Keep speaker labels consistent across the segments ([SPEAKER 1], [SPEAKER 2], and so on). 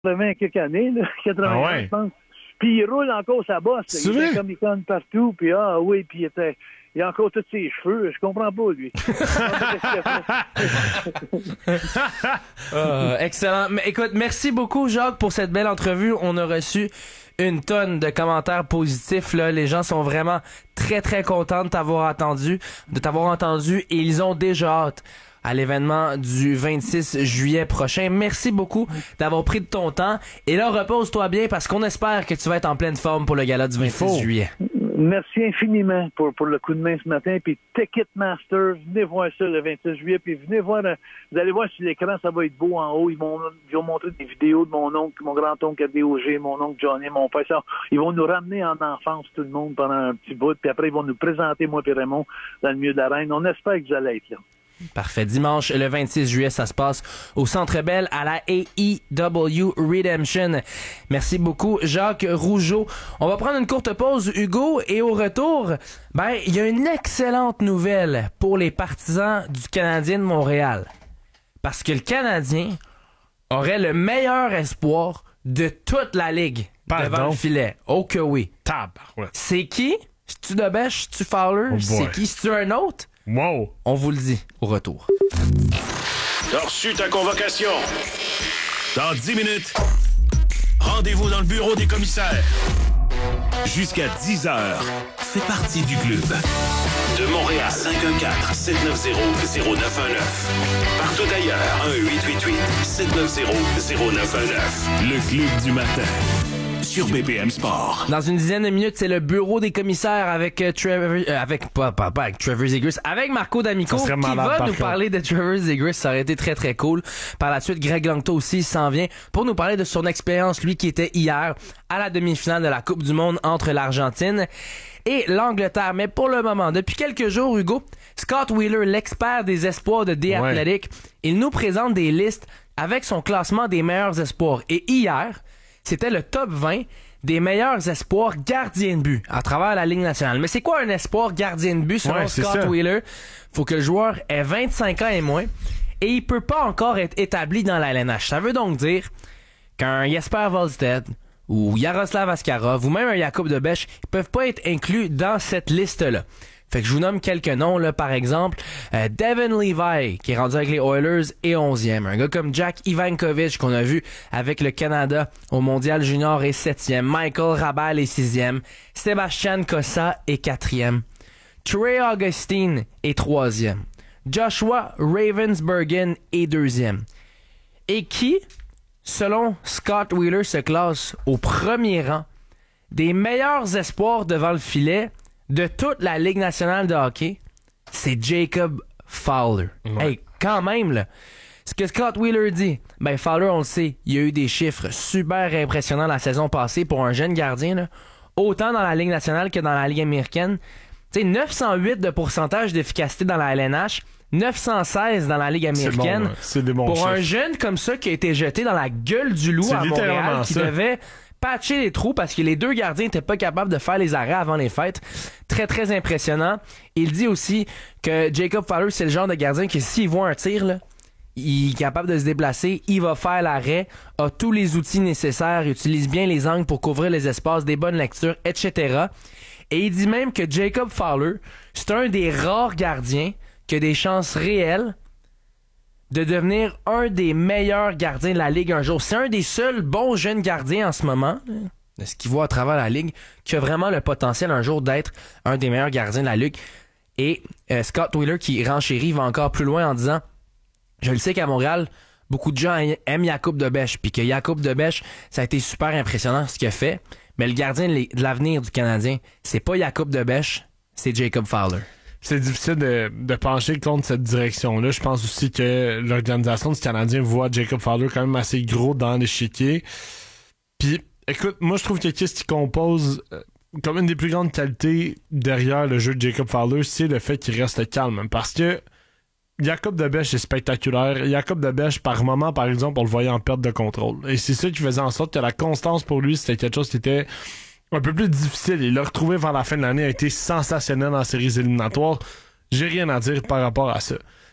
[SPEAKER 1] 80 quelques années, là, 80
[SPEAKER 2] ouais.
[SPEAKER 1] je pense. Puis il roule encore sa bosse. Il était comme il conne partout. Puis puis il a encore tous ses cheveux. Je comprends pas, lui.
[SPEAKER 3] Excellent. Mais écoute, merci beaucoup, Jacques, pour cette belle entrevue. On a reçu une tonne de commentaires positifs, là. Les gens sont vraiment très, très contents de t'avoir entendu, et ils ont déjà hâte à l'événement du 26 juillet prochain. Merci beaucoup d'avoir pris de ton temps. Et là, repose-toi bien parce qu'on espère que tu vas être en pleine forme pour le gala du 26 juillet.
[SPEAKER 1] Merci infiniment pour le coup de main ce matin. Puis Ticketmaster, venez voir ça le 26 juillet. Puis venez voir, vous allez voir sur l'écran, ça va être beau en haut. Ils vont montrer des vidéos de mon oncle, mon grand-oncle ADOG, mon oncle Johnny, mon père. Ça, ils vont nous ramener en enfance tout le monde pendant un petit bout. Puis après, ils vont nous présenter, moi et Raymond, dans le milieu de l'arène. On espère que vous allez être là.
[SPEAKER 3] Parfait. Dimanche, le 26 juillet, ça se passe au Centre Bell à la AEW Redemption. Merci beaucoup, Jacques Rougeau. On va prendre une courte pause, Hugo, et au retour, il y a une excellente nouvelle pour les partisans du Canadien de Montréal. Parce que le Canadien aurait le meilleur espoir de toute la Ligue devant le filet. Oh que oui.
[SPEAKER 2] Tabarouette.
[SPEAKER 3] C'est qui? C'est-tu Debèche? C'est-tu Fowler?
[SPEAKER 2] Oh
[SPEAKER 3] c'est qui? C'est-tu un autre?
[SPEAKER 2] Wow!
[SPEAKER 3] On vous le dit au retour.
[SPEAKER 4] T'as reçu ta convocation. Dans 10 minutes, rendez-vous dans le bureau des commissaires. Jusqu'à 10 heures, fais partie du club. De Montréal, 514-790-0919. Partout ailleurs, 1-888-790-0919. Le club du matin. Sur BPM Sport.
[SPEAKER 3] Dans une dizaine de minutes, c'est le bureau des commissaires avec Trevor, avec Trevor Zegras, avec Marco D'Amico qui va nous parler de Trevor Zegras. Ça aurait été très très cool. Par la suite, Greg Langto aussi s'en vient pour nous parler de son expérience, lui qui était hier à la demi-finale de la Coupe du Monde entre l'Argentine et l'Angleterre. Mais pour le moment, depuis quelques jours, Hugo, Scott Wheeler, l'expert des espoirs de The Athletic, il nous présente des listes avec son classement des meilleurs espoirs. Et hier, c'était le top 20 des meilleurs espoirs gardiens de but à travers la Ligue nationale. Mais c'est quoi un espoir gardien de but selon Scott Wheeler? Faut que le joueur ait 25 ans et moins et il peut pas encore être établi dans la LNH. Ça veut donc dire qu'un Jesper Wallstedt ou Yaroslav Askarov ou même un Jakub Debèche, ils peuvent pas être inclus dans cette liste-là. Fait que je vous nomme quelques noms, là, par exemple, Devin Levi, qui est rendu avec les Oilers et 11e. Un gars comme Jack Ivankovic, qu'on a vu avec le Canada au Mondial Junior et 7e. Michael Rabal est 6e. Sébastien Cossa est 4e. Trey Augustine est 3e. Joshua Ravensbergen est 2e. Et qui, selon Scott Wheeler, se classe au premier rang des meilleurs espoirs devant le filet de toute la Ligue nationale de hockey, c'est Jacob Fowler. Ouais. Hey, quand même, là. Ce que Scott Wheeler dit, Fowler, on le sait, il y a eu des chiffres super impressionnants la saison passée pour un jeune gardien, là, autant dans la Ligue nationale que dans la Ligue américaine. Tu sais, 908 de pourcentage d'efficacité dans la LNH, 916 dans la Ligue américaine.
[SPEAKER 2] C'est des bons
[SPEAKER 3] pour
[SPEAKER 2] chiffres.
[SPEAKER 3] Un jeune comme ça qui a été jeté dans la gueule du loup à Montréal, qui devait patcher les trous parce que les deux gardiens n'étaient pas capables de faire les arrêts avant les fêtes. Très, très impressionnant. Il dit aussi que Jacob Fowler, c'est le genre de gardien que s'il voit un tir, là, il est capable de se déplacer, il va faire l'arrêt, a tous les outils nécessaires, utilise bien les angles pour couvrir les espaces, des bonnes lectures, etc. Et il dit même que Jacob Fowler, c'est un des rares gardiens qui a des chances réelles de devenir un des meilleurs gardiens de la Ligue un jour. C'est un des seuls bons jeunes gardiens en ce moment, de ce qu'il voit à travers la Ligue, qui a vraiment le potentiel un jour d'être un des meilleurs gardiens de la Ligue. Et Scott Wheeler, qui renchérit, va encore plus loin en disant « Je le sais qu'à Montréal, beaucoup de gens aiment Jakub Debèche, puis que Jakub Debèche, ça a été super impressionnant ce qu'il a fait, mais le gardien de l'avenir du Canadien, c'est pas Jakub Debèche, c'est Jacob Fowler. »
[SPEAKER 2] C'est difficile de pencher contre cette direction-là. Je pense aussi que l'organisation du Canadien voit Jacob Fowler quand même assez gros dans l'échiquier. Puis, écoute, moi, je trouve que qu'est-ce qui compose comme une des plus grandes qualités derrière le jeu de Jacob Fowler, c'est le fait qu'il reste calme. Parce que Jakub Debèche est spectaculaire. Jakub Debèche, par moment, par exemple, on le voyait en perte de contrôle. Et c'est ça qui faisait en sorte que la constance pour lui, c'était quelque chose qui était un peu plus difficile. Il l'a retrouvé vers la fin de l'année, a été sensationnel en séries éliminatoires. J'ai rien à dire par rapport à ça.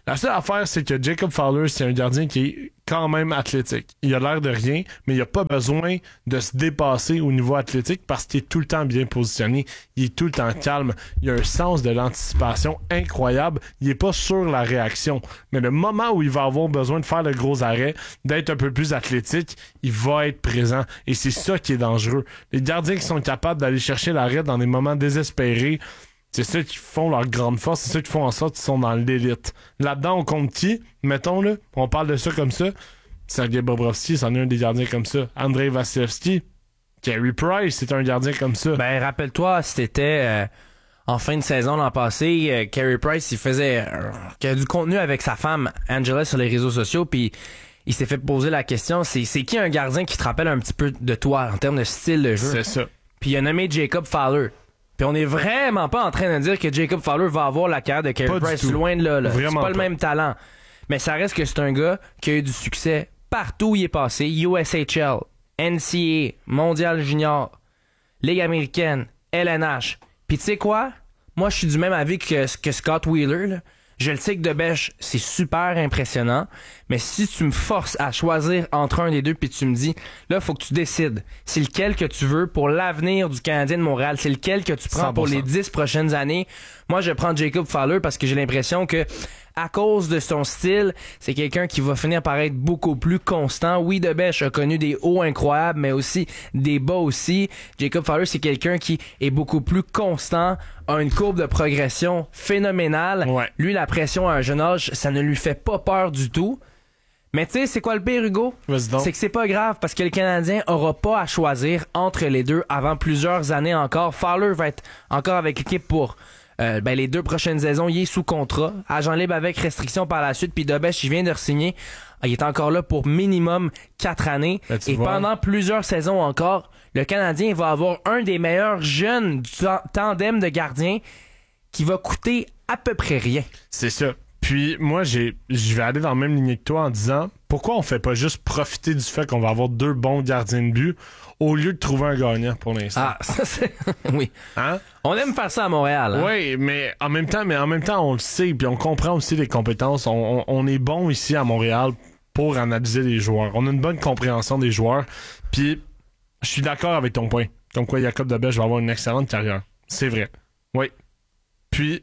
[SPEAKER 2] La seule affaire, c'est que Jacob Fowler, c'est un gardien qui est quand même athlétique. Il a l'air de rien, mais il a pas besoin de se dépasser au niveau athlétique parce qu'il est tout le temps bien positionné. Il est tout le temps calme. Il a un sens de l'anticipation incroyable. Il est pas sur la réaction. Mais le moment où il va avoir besoin de faire le gros arrêt, d'être un peu plus athlétique, il va être présent. Et c'est ça qui est dangereux. Les gardiens qui sont capables d'aller chercher l'arrêt dans des moments désespérés, c'est ceux qui font leur grande force, c'est ceux qui font en sorte qu'ils sont dans l'élite. Là-dedans, on compte qui? Mettons, là, on parle de ça comme ça. Sergei Bobrovsky, c'en est un des gardiens comme ça. Andrei Vasilevskiy, Carey Price, c'est un gardien comme ça.
[SPEAKER 3] Ben, rappelle-toi, c'était en fin de saison l'an passé, Carey Price, il faisait du contenu avec sa femme, Angela, sur les réseaux sociaux, puis il s'est fait poser la question, c'est qui un gardien qui te rappelle un petit peu de toi en termes de style de jeu?
[SPEAKER 2] C'est ça.
[SPEAKER 3] Puis il a nommé Jacob Fowler. Puis on est vraiment pas en train de dire que Jacob Fowler va avoir la carrière de Carey Price, loin de là. C'est pas le même talent. Mais ça reste que c'est un gars qui a eu du succès partout où il est passé. USHL, NCAA, Mondial Junior, Ligue américaine, LNH. Puis tu sais quoi? Moi, je suis du même avis que Scott Wheeler, là. Je le sais que Debèche, c'est super impressionnant, mais si tu me forces à choisir entre un des deux puis tu me dis, là, faut que tu décides, c'est lequel que tu veux pour l'avenir du Canadien de Montréal, c'est lequel que tu prends 100%. Pour les 10 prochaines années, moi, je prends Jacob Fowler parce que j'ai l'impression que à cause de son style, c'est quelqu'un qui va finir par être beaucoup plus constant. Oui, Debèche a connu des hauts incroyables, mais aussi des bas aussi. Jacob Fowler, c'est quelqu'un qui est beaucoup plus constant, a une courbe de progression phénoménale.
[SPEAKER 2] Ouais.
[SPEAKER 3] Lui, la pression à un jeune âge, ça ne lui fait pas peur du tout. Mais tu sais, c'est quoi le pire, Hugo? C'est que c'est pas grave parce que le Canadien aura pas à choisir entre les deux avant plusieurs années encore. Fowler va être encore avec l'équipe pour les 2 prochaines saisons. Il est sous contrat, agent libre avec restriction par la suite, puis Debèche, il vient de re-signer. Il est encore là pour minimum 4 années. Et pendant plusieurs saisons encore, le Canadien va avoir un des meilleurs jeunes du tandem de gardiens qui va coûter à peu près rien.
[SPEAKER 2] C'est ça. Puis moi, je vais aller dans la même lignée que toi en disant, pourquoi on fait pas juste profiter du fait qu'on va avoir 2 bons gardiens de but au lieu de trouver un gagnant pour l'instant?
[SPEAKER 3] Ah, ça c'est... oui.
[SPEAKER 2] Hein?
[SPEAKER 3] On aime faire ça à Montréal. Hein?
[SPEAKER 2] Oui, mais en même temps, on le sait, puis on comprend aussi les compétences. On est bon ici à Montréal pour analyser les joueurs. On a une bonne compréhension des joueurs. Puis je suis d'accord avec ton point. Comme quoi, Jacob Debèche va avoir une excellente carrière. C'est vrai. Oui. Puis,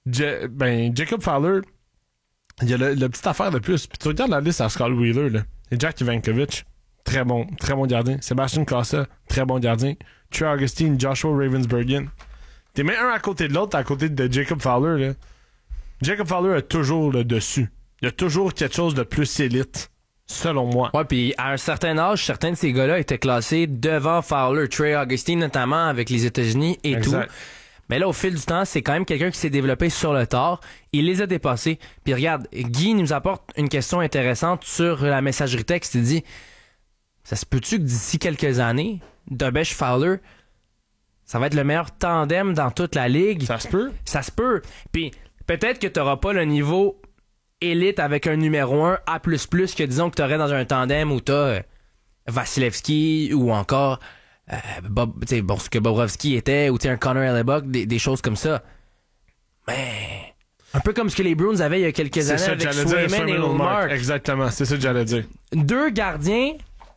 [SPEAKER 2] Jacob Fowler, il y a la petite affaire de plus. Puis tu regardes la liste à Scott Wheeler, là. Et Jack Ivankovic, très bon gardien. Sébastien Cossa, très bon gardien. Trey Augustine, Joshua Ravensburgian. T'es même un à côté de l'autre, à côté de Jacob Fowler, là. Jacob Fowler a toujours le dessus. Il y a toujours quelque chose de plus élite, selon moi.
[SPEAKER 3] Ouais, puis à un certain âge, certains de ces gars-là étaient classés devant Fowler. Trey Augustine, notamment, avec les États-Unis et exact. Tout. Mais là, au fil du temps, c'est quand même quelqu'un qui s'est développé sur le tard. Il les a dépassés. Puis regarde, Guy nous apporte une question intéressante sur la messagerie texte. Il dit, ça se peut-tu que d'ici quelques années, Debèche Fowler, ça va être le meilleur tandem dans toute la ligue?
[SPEAKER 2] Ça se peut.
[SPEAKER 3] Ça se peut. Puis peut-être que tu n'auras pas le niveau élite avec un numéro 1 A++ que disons que tu aurais dans un tandem où tu as Vasilevskiy ou encore... ce que Bobrovsky était, ou un Connor Hellebuck, des choses comme ça. Mais un peu comme ce que les Bruins avaient il y a quelques années avec Swayman et Ullmark.
[SPEAKER 2] Exactement, c'est ça que j'allais dire.
[SPEAKER 3] 2 gardiens,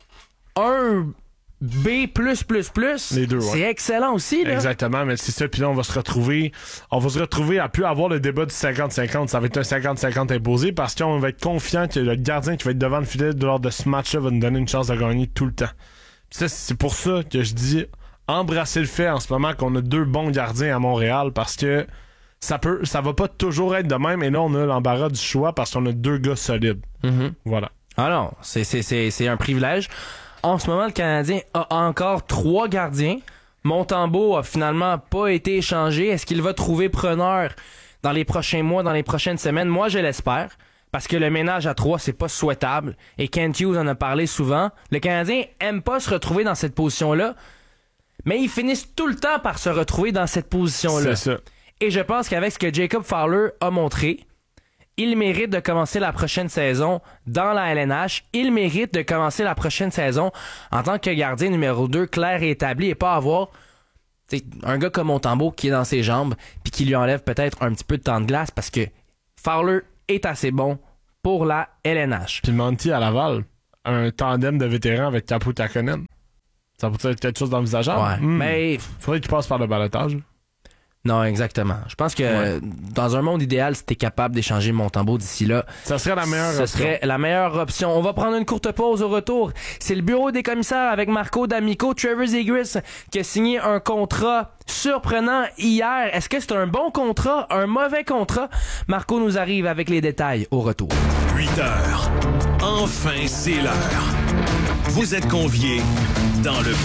[SPEAKER 3] un B+++,
[SPEAKER 2] les deux,
[SPEAKER 3] c'est excellent aussi, là.
[SPEAKER 2] Exactement, mais c'est ça, puis là on va se retrouver à plus avoir le débat du 50-50, ça va être un 50-50 imposé parce qu'on va être confiant que le gardien qui va être devant le filet lors de ce match-là va nous donner une chance de gagner tout le temps. Ça, c'est pour ça que je dis embrasser le fait en ce moment qu'on a 2 bons gardiens à Montréal parce que ça va pas toujours être de même et là on a l'embarras du choix parce qu'on a 2 gars solides.
[SPEAKER 3] Mm-hmm.
[SPEAKER 2] Voilà.
[SPEAKER 3] Ah non, c'est un privilège. En ce moment, le Canadien a encore 3 gardiens. Montembeault a finalement pas été échangé. Est-ce qu'il va trouver preneur dans les prochains mois, dans les prochaines semaines? Moi, je l'espère. Parce que le ménage à 3, c'est pas souhaitable. Et Kent Hughes en a parlé souvent. Le Canadien aime pas se retrouver dans cette position-là, mais ils finissent tout le temps par se retrouver dans cette position-là.
[SPEAKER 2] C'est ça.
[SPEAKER 3] Et je pense qu'avec ce que Jacob Fowler a montré, il mérite de commencer la prochaine saison dans la LNH. Il mérite de commencer la prochaine saison en tant que gardien numéro 2 clair et établi et pas avoir un gars comme Montembeault qui est dans ses jambes puis qui lui enlève peut-être un petit peu de temps de glace parce que Fowler est assez bon pour la LNH.
[SPEAKER 2] Puis Monty à Laval, un tandem de vétérans avec Capo Takkonen. Ça pourrait être quelque chose d'envisageable.
[SPEAKER 3] Ouais, mais...
[SPEAKER 2] Faudrait qu'il passe par le balotage.
[SPEAKER 3] Non, exactement. Je pense que dans un monde idéal, si t'es capable d'échanger Montembeault d'ici là,
[SPEAKER 2] ça serait la meilleure option.
[SPEAKER 3] Ce serait la meilleure option. On va prendre une courte pause au retour. C'est le bureau des commissaires avec Marco D'Amico, Trevor Zegras qui a signé un contrat surprenant hier. Est-ce que c'est un bon contrat, un mauvais contrat? Marco nous arrive avec les détails au retour.
[SPEAKER 4] 8 heures. Enfin, c'est l'heure. Vous êtes conviés dans le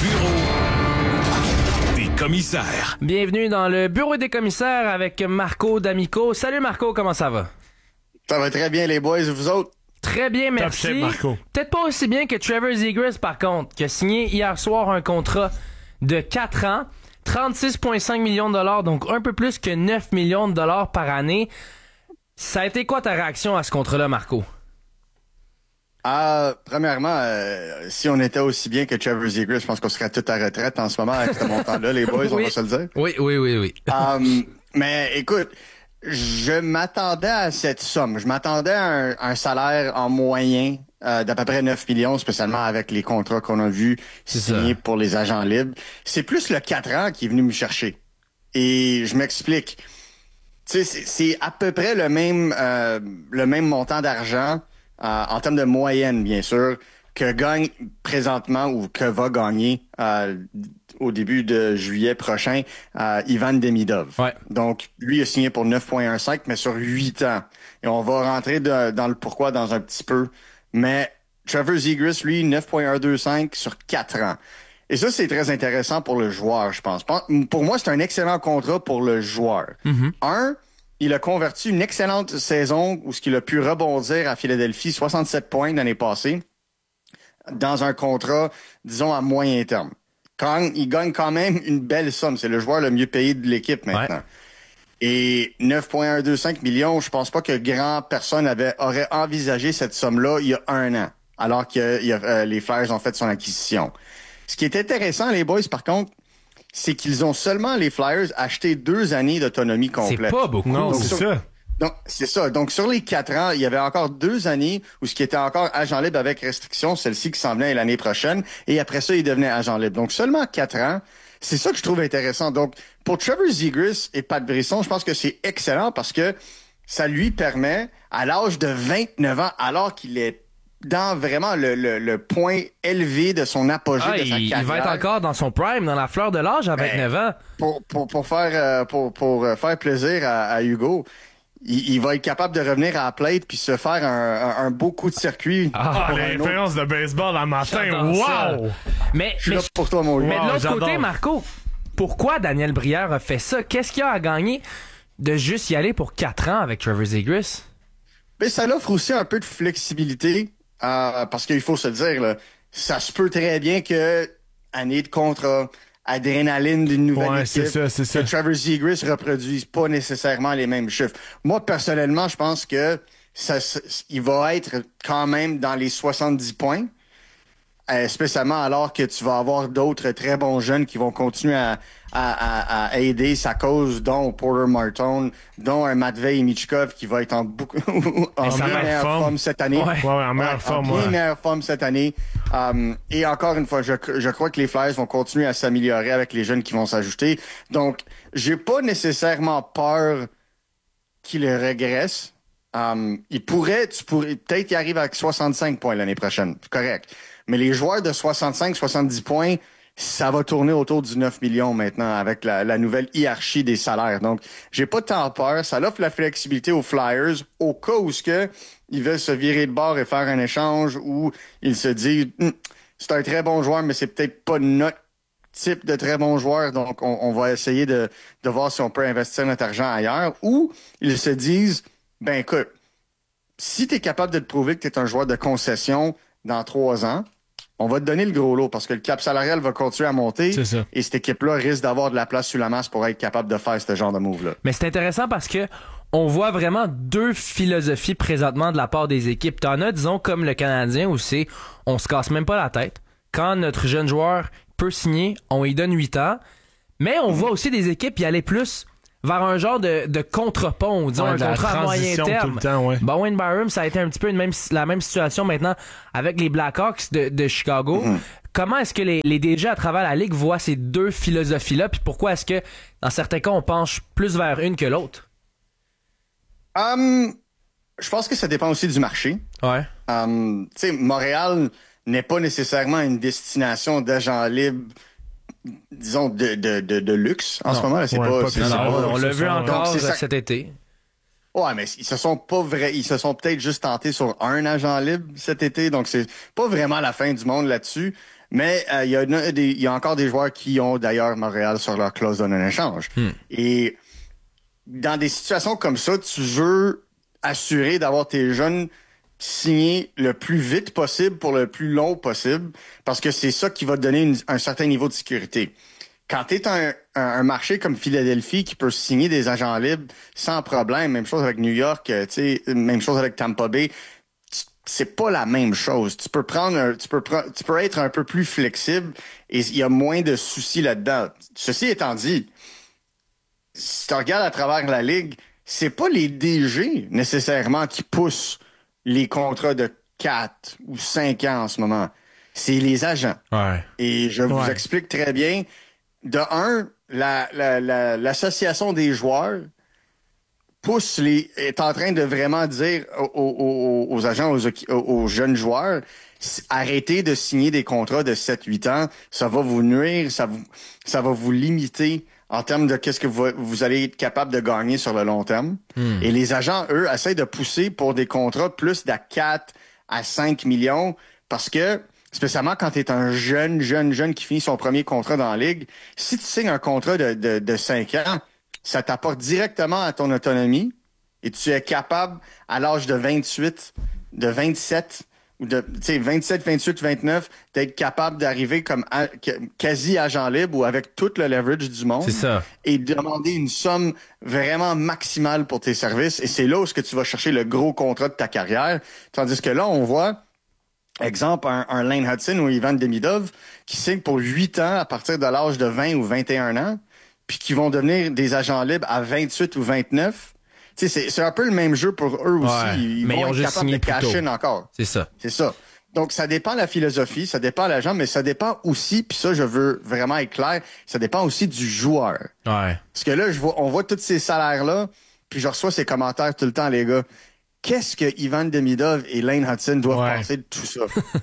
[SPEAKER 4] bureau des commissaires.
[SPEAKER 3] Bienvenue dans le bureau des commissaires avec Marco D'Amico. Salut Marco, comment ça va?
[SPEAKER 5] Ça va très bien les boys, vous autres?
[SPEAKER 3] Très bien, merci.
[SPEAKER 2] Top shape, Marco.
[SPEAKER 3] Peut-être pas aussi bien que Trevor Zegras par contre, qui a signé hier soir un contrat de 4 ans, 36,5 millions de dollars, donc un peu plus que 9 millions de dollars par année. Ça a été quoi ta réaction à ce contrat-là, Marco?
[SPEAKER 5] Premièrement, si on était aussi bien que Trevor Zegras, je pense qu'on serait tous à retraite en ce moment avec ce montant-là, les boys, on va se le dire.
[SPEAKER 3] Oui.
[SPEAKER 5] Mais écoute, je m'attendais à cette somme. Je m'attendais à un salaire en moyen d'à peu près 9 millions, spécialement avec les contrats qu'on a vus signés pour les agents libres. C'est plus le 4 ans qui est venu me chercher. Et je m'explique. Tu sais, c'est à peu près le même montant d'argent en termes de moyenne, bien sûr, que gagne présentement ou que va gagner au début de juillet prochain Ivan Demidov.
[SPEAKER 3] Ouais. Donc,
[SPEAKER 5] lui a signé pour 9,15, mais sur 8 ans. Et on va rentrer dans le pourquoi dans un petit peu. Mais Trevor Zegras, lui, 9,125 sur 4 ans. Et ça, c'est très intéressant pour le joueur, je pense. Pour moi, c'est un excellent contrat pour le joueur. Mm-hmm. Il a converti une excellente saison où il a pu rebondir à Philadelphie, 67 l'année passée, dans un contrat, disons, à moyen terme. Il gagne quand même une belle somme. C'est le joueur le mieux payé de l'équipe maintenant. Ouais. Et 9,125 millions, je pense pas que grand personne aurait envisagé cette somme-là il y a 1 an, alors que les Flyers ont fait son acquisition. Ce qui est intéressant, les boys, par contre, c'est qu'ils ont seulement, les Flyers, acheté 2 années d'autonomie complète.
[SPEAKER 3] C'est pas beaucoup.
[SPEAKER 2] Non, c'est ça.
[SPEAKER 5] Donc, c'est ça. Donc, sur les 4 ans, il y avait encore 2 années où ce qui était encore agent libre avec restriction, celle-ci qui s'en venait l'année prochaine, et après ça, il devenait agent libre. Donc, seulement 4 ans. C'est ça que je trouve intéressant. Donc, pour Trevor Zegras et Pat Brisson, je pense que c'est excellent parce que ça lui permet, à l'âge de 29 ans, alors qu'il est dans vraiment le point élevé de son apogée de sa carrière.
[SPEAKER 3] Il va être encore dans son prime, dans la fleur de l'âge à 29 ans.
[SPEAKER 5] Pour faire plaisir à Hugo, il va être capable de revenir à la plate puis se faire un beau coup de circuit.
[SPEAKER 2] L'influence de baseball en matin, wow!
[SPEAKER 5] Je suis là pour toi, mon Hugo.
[SPEAKER 3] Mais de l'autre côté, Marco, pourquoi Daniel Brière a fait ça? Qu'est-ce qu'il a à gagner de juste y aller pour 4 ans avec Trevor Zegras?
[SPEAKER 5] Ben, ça l'offre aussi un peu de flexibilité. Parce qu'il faut se dire, là, ça se peut très bien que année de contrat, adrénaline d'une nouvelle équipe,
[SPEAKER 2] c'est ça.
[SPEAKER 5] que Trevor Zegras reproduise pas nécessairement les mêmes chiffres. Moi, personnellement, je pense que il va être quand même dans les 70 points, spécialement alors que tu vas avoir d'autres très bons jeunes qui vont continuer à aider sa cause, dont Porter Martin, dont un Matvei Michkov qui va être en meilleure forme cette année.
[SPEAKER 2] En meilleure
[SPEAKER 5] forme cette année. Et encore une fois, je crois que les Flyers vont continuer à s'améliorer avec les jeunes qui vont s'ajouter. Donc, j'ai pas nécessairement peur qu'il régresse. Tu pourrais peut-être y arriver avec 65 points l'année prochaine. C'est correct. Mais les joueurs de 65-70 points, ça va tourner autour du 9 millions maintenant avec la nouvelle hiérarchie des salaires. Donc, j'ai pas tant peur. Ça offre la flexibilité aux Flyers au cas où ils veulent se virer de bord et faire un échange où ils se disent c'est un très bon joueur, mais c'est peut-être pas notre type de très bon joueur. Donc, on va essayer de voir si on peut investir notre argent ailleurs. Ou ils se disent ben écoute, si tu es capable de te prouver que tu es un joueur de concession dans 3 ans, on va te donner le gros lot parce que le cap salarial va continuer à monter.
[SPEAKER 2] C'est ça.
[SPEAKER 5] Et cette équipe-là risque d'avoir de la place sous la masse pour être capable de faire ce genre de move-là.
[SPEAKER 3] Mais c'est intéressant parce que on voit vraiment 2 philosophies présentement de la part des équipes. T'en as, disons, comme le Canadien où c'est on se casse même pas la tête. Quand notre jeune joueur peut signer, on lui donne 8 ans. Mais on voit aussi des équipes y aller plus vers un genre de contre-pont, disons un contrat à moyen terme.
[SPEAKER 2] Tout le temps, ouais.
[SPEAKER 3] Bowen Byram, ça a été un petit peu la même situation maintenant avec les Blackhawks de Chicago. Mm-hmm. Comment est-ce que les DG à travers la Ligue voient ces deux philosophies-là, puis pourquoi est-ce que, dans certains cas, on penche plus vers une que l'autre?
[SPEAKER 5] Je pense que ça dépend aussi du marché.
[SPEAKER 3] Ouais.
[SPEAKER 5] Tu sais, Montréal n'est pas nécessairement une destination d'agents libres, disons, de luxe en ce moment. Là,
[SPEAKER 3] on l'a vu encore cet été.
[SPEAKER 5] Ouais, mais ils se sont peut-être juste tentés sur un agent libre cet été, donc c'est pas vraiment la fin du monde là-dessus. Mais il y a encore des joueurs qui ont d'ailleurs Montréal sur leur clause de non-échange. Et dans des situations comme ça, tu veux assurer d'avoir tes jeunes signés le plus vite possible pour le plus long possible, parce que c'est ça qui va te donner un certain niveau de sécurité. Quand tu es un marché comme Philadelphie qui peut signer des agents libres sans problème, même chose avec New York, même chose avec Tampa Bay, c'est pas la même chose. Tu peux être un peu plus flexible et il y a moins de soucis là-dedans. Ceci étant dit, si tu regardes à travers la ligue, c'est pas les DG nécessairement qui poussent les contrats de 4 ou 5 ans en ce moment. C'est les agents.
[SPEAKER 2] Ouais.
[SPEAKER 5] Et je vous explique très bien. De un, l'association des joueurs est en train de vraiment dire aux agents, aux jeunes joueurs, arrêtez de signer des contrats de 7-8 ans, ça va vous nuire, ça va vous limiter en termes de qu'est-ce que vous allez être capable de gagner sur le long terme. Et les agents, eux, essayent de pousser pour des contrats plus de 4 à 5 millions parce que, spécialement quand tu es un jeune qui finit son premier contrat dans la ligue, si tu signes un contrat de 5 ans, ça t'apporte directement à ton autonomie et tu es capable, à l'âge de 28, de 27, ou de 27, 28, 29, d'être capable d'arriver comme quasi agent libre ou avec tout le leverage du monde.
[SPEAKER 3] C'est ça.
[SPEAKER 5] Et demander une somme vraiment maximale pour tes services. Et c'est là où tu vas chercher le gros contrat de ta carrière. Tandis que là, on voit, exemple, un Lane Hudson ou Ivan Demidov qui signe pour 8 ans à partir de l'âge de 20 ou 21 ans, puis qui vont devenir des agents libres à 28 ou 29. Tu sais, c'est un peu le même jeu pour eux aussi. Ils vont être capables de cash-in encore.
[SPEAKER 3] C'est ça.
[SPEAKER 5] C'est ça. Donc, ça dépend de la philosophie, ça dépend de l'agent, mais ça dépend aussi, puis ça, je veux vraiment être clair, ça dépend aussi du joueur.
[SPEAKER 3] Ouais.
[SPEAKER 5] Parce que là, on voit tous ces salaires-là, puis je reçois ces commentaires tout le temps, les gars. Qu'est-ce que Ivan Demidov et Lane Hudson doivent penser de tout ça?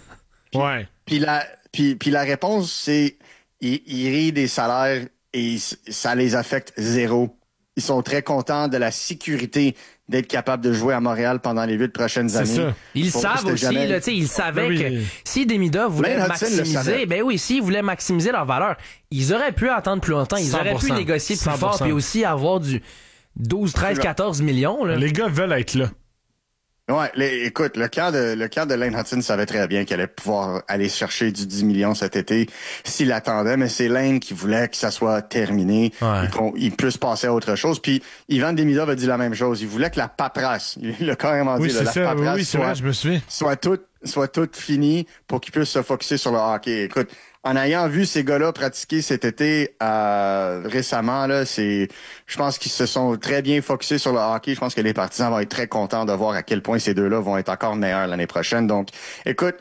[SPEAKER 5] Puis la réponse, c'est ils rient des salaires et ça les affecte zéro. Ils sont très contents de la sécurité d'être capables de jouer à Montréal pendant les 8 prochaines années.
[SPEAKER 3] Ça. Ils savent aussi, là, ils savaient que si Demidov voulait s'ils voulaient maximiser leur valeur, ils auraient pu attendre plus longtemps, ils auraient pu négocier plus 100%. Fort, puis aussi avoir du 12, 13, 14 millions. Là.
[SPEAKER 2] Les gars veulent être là.
[SPEAKER 5] Ouais, écoute, le camp de Lane Hudson savait très bien qu'elle allait pouvoir aller chercher du 10 millions cet été s'il attendait, mais c'est Lane qui voulait que ça soit terminé et qu'il puisse passer à autre chose. Puis Ivan Demidov a dit la même chose. Il voulait que la paperasse, il a carrément dit, la paperasse soit toute finie pour qu'il puisse se focusser sur le hockey. Écoute, en ayant vu ces gars-là pratiquer cet été récemment, là, je pense qu'ils se sont très bien focusés sur le hockey. Je pense que les partisans vont être très contents de voir à quel point ces deux-là vont être encore meilleurs l'année prochaine. Donc, écoute,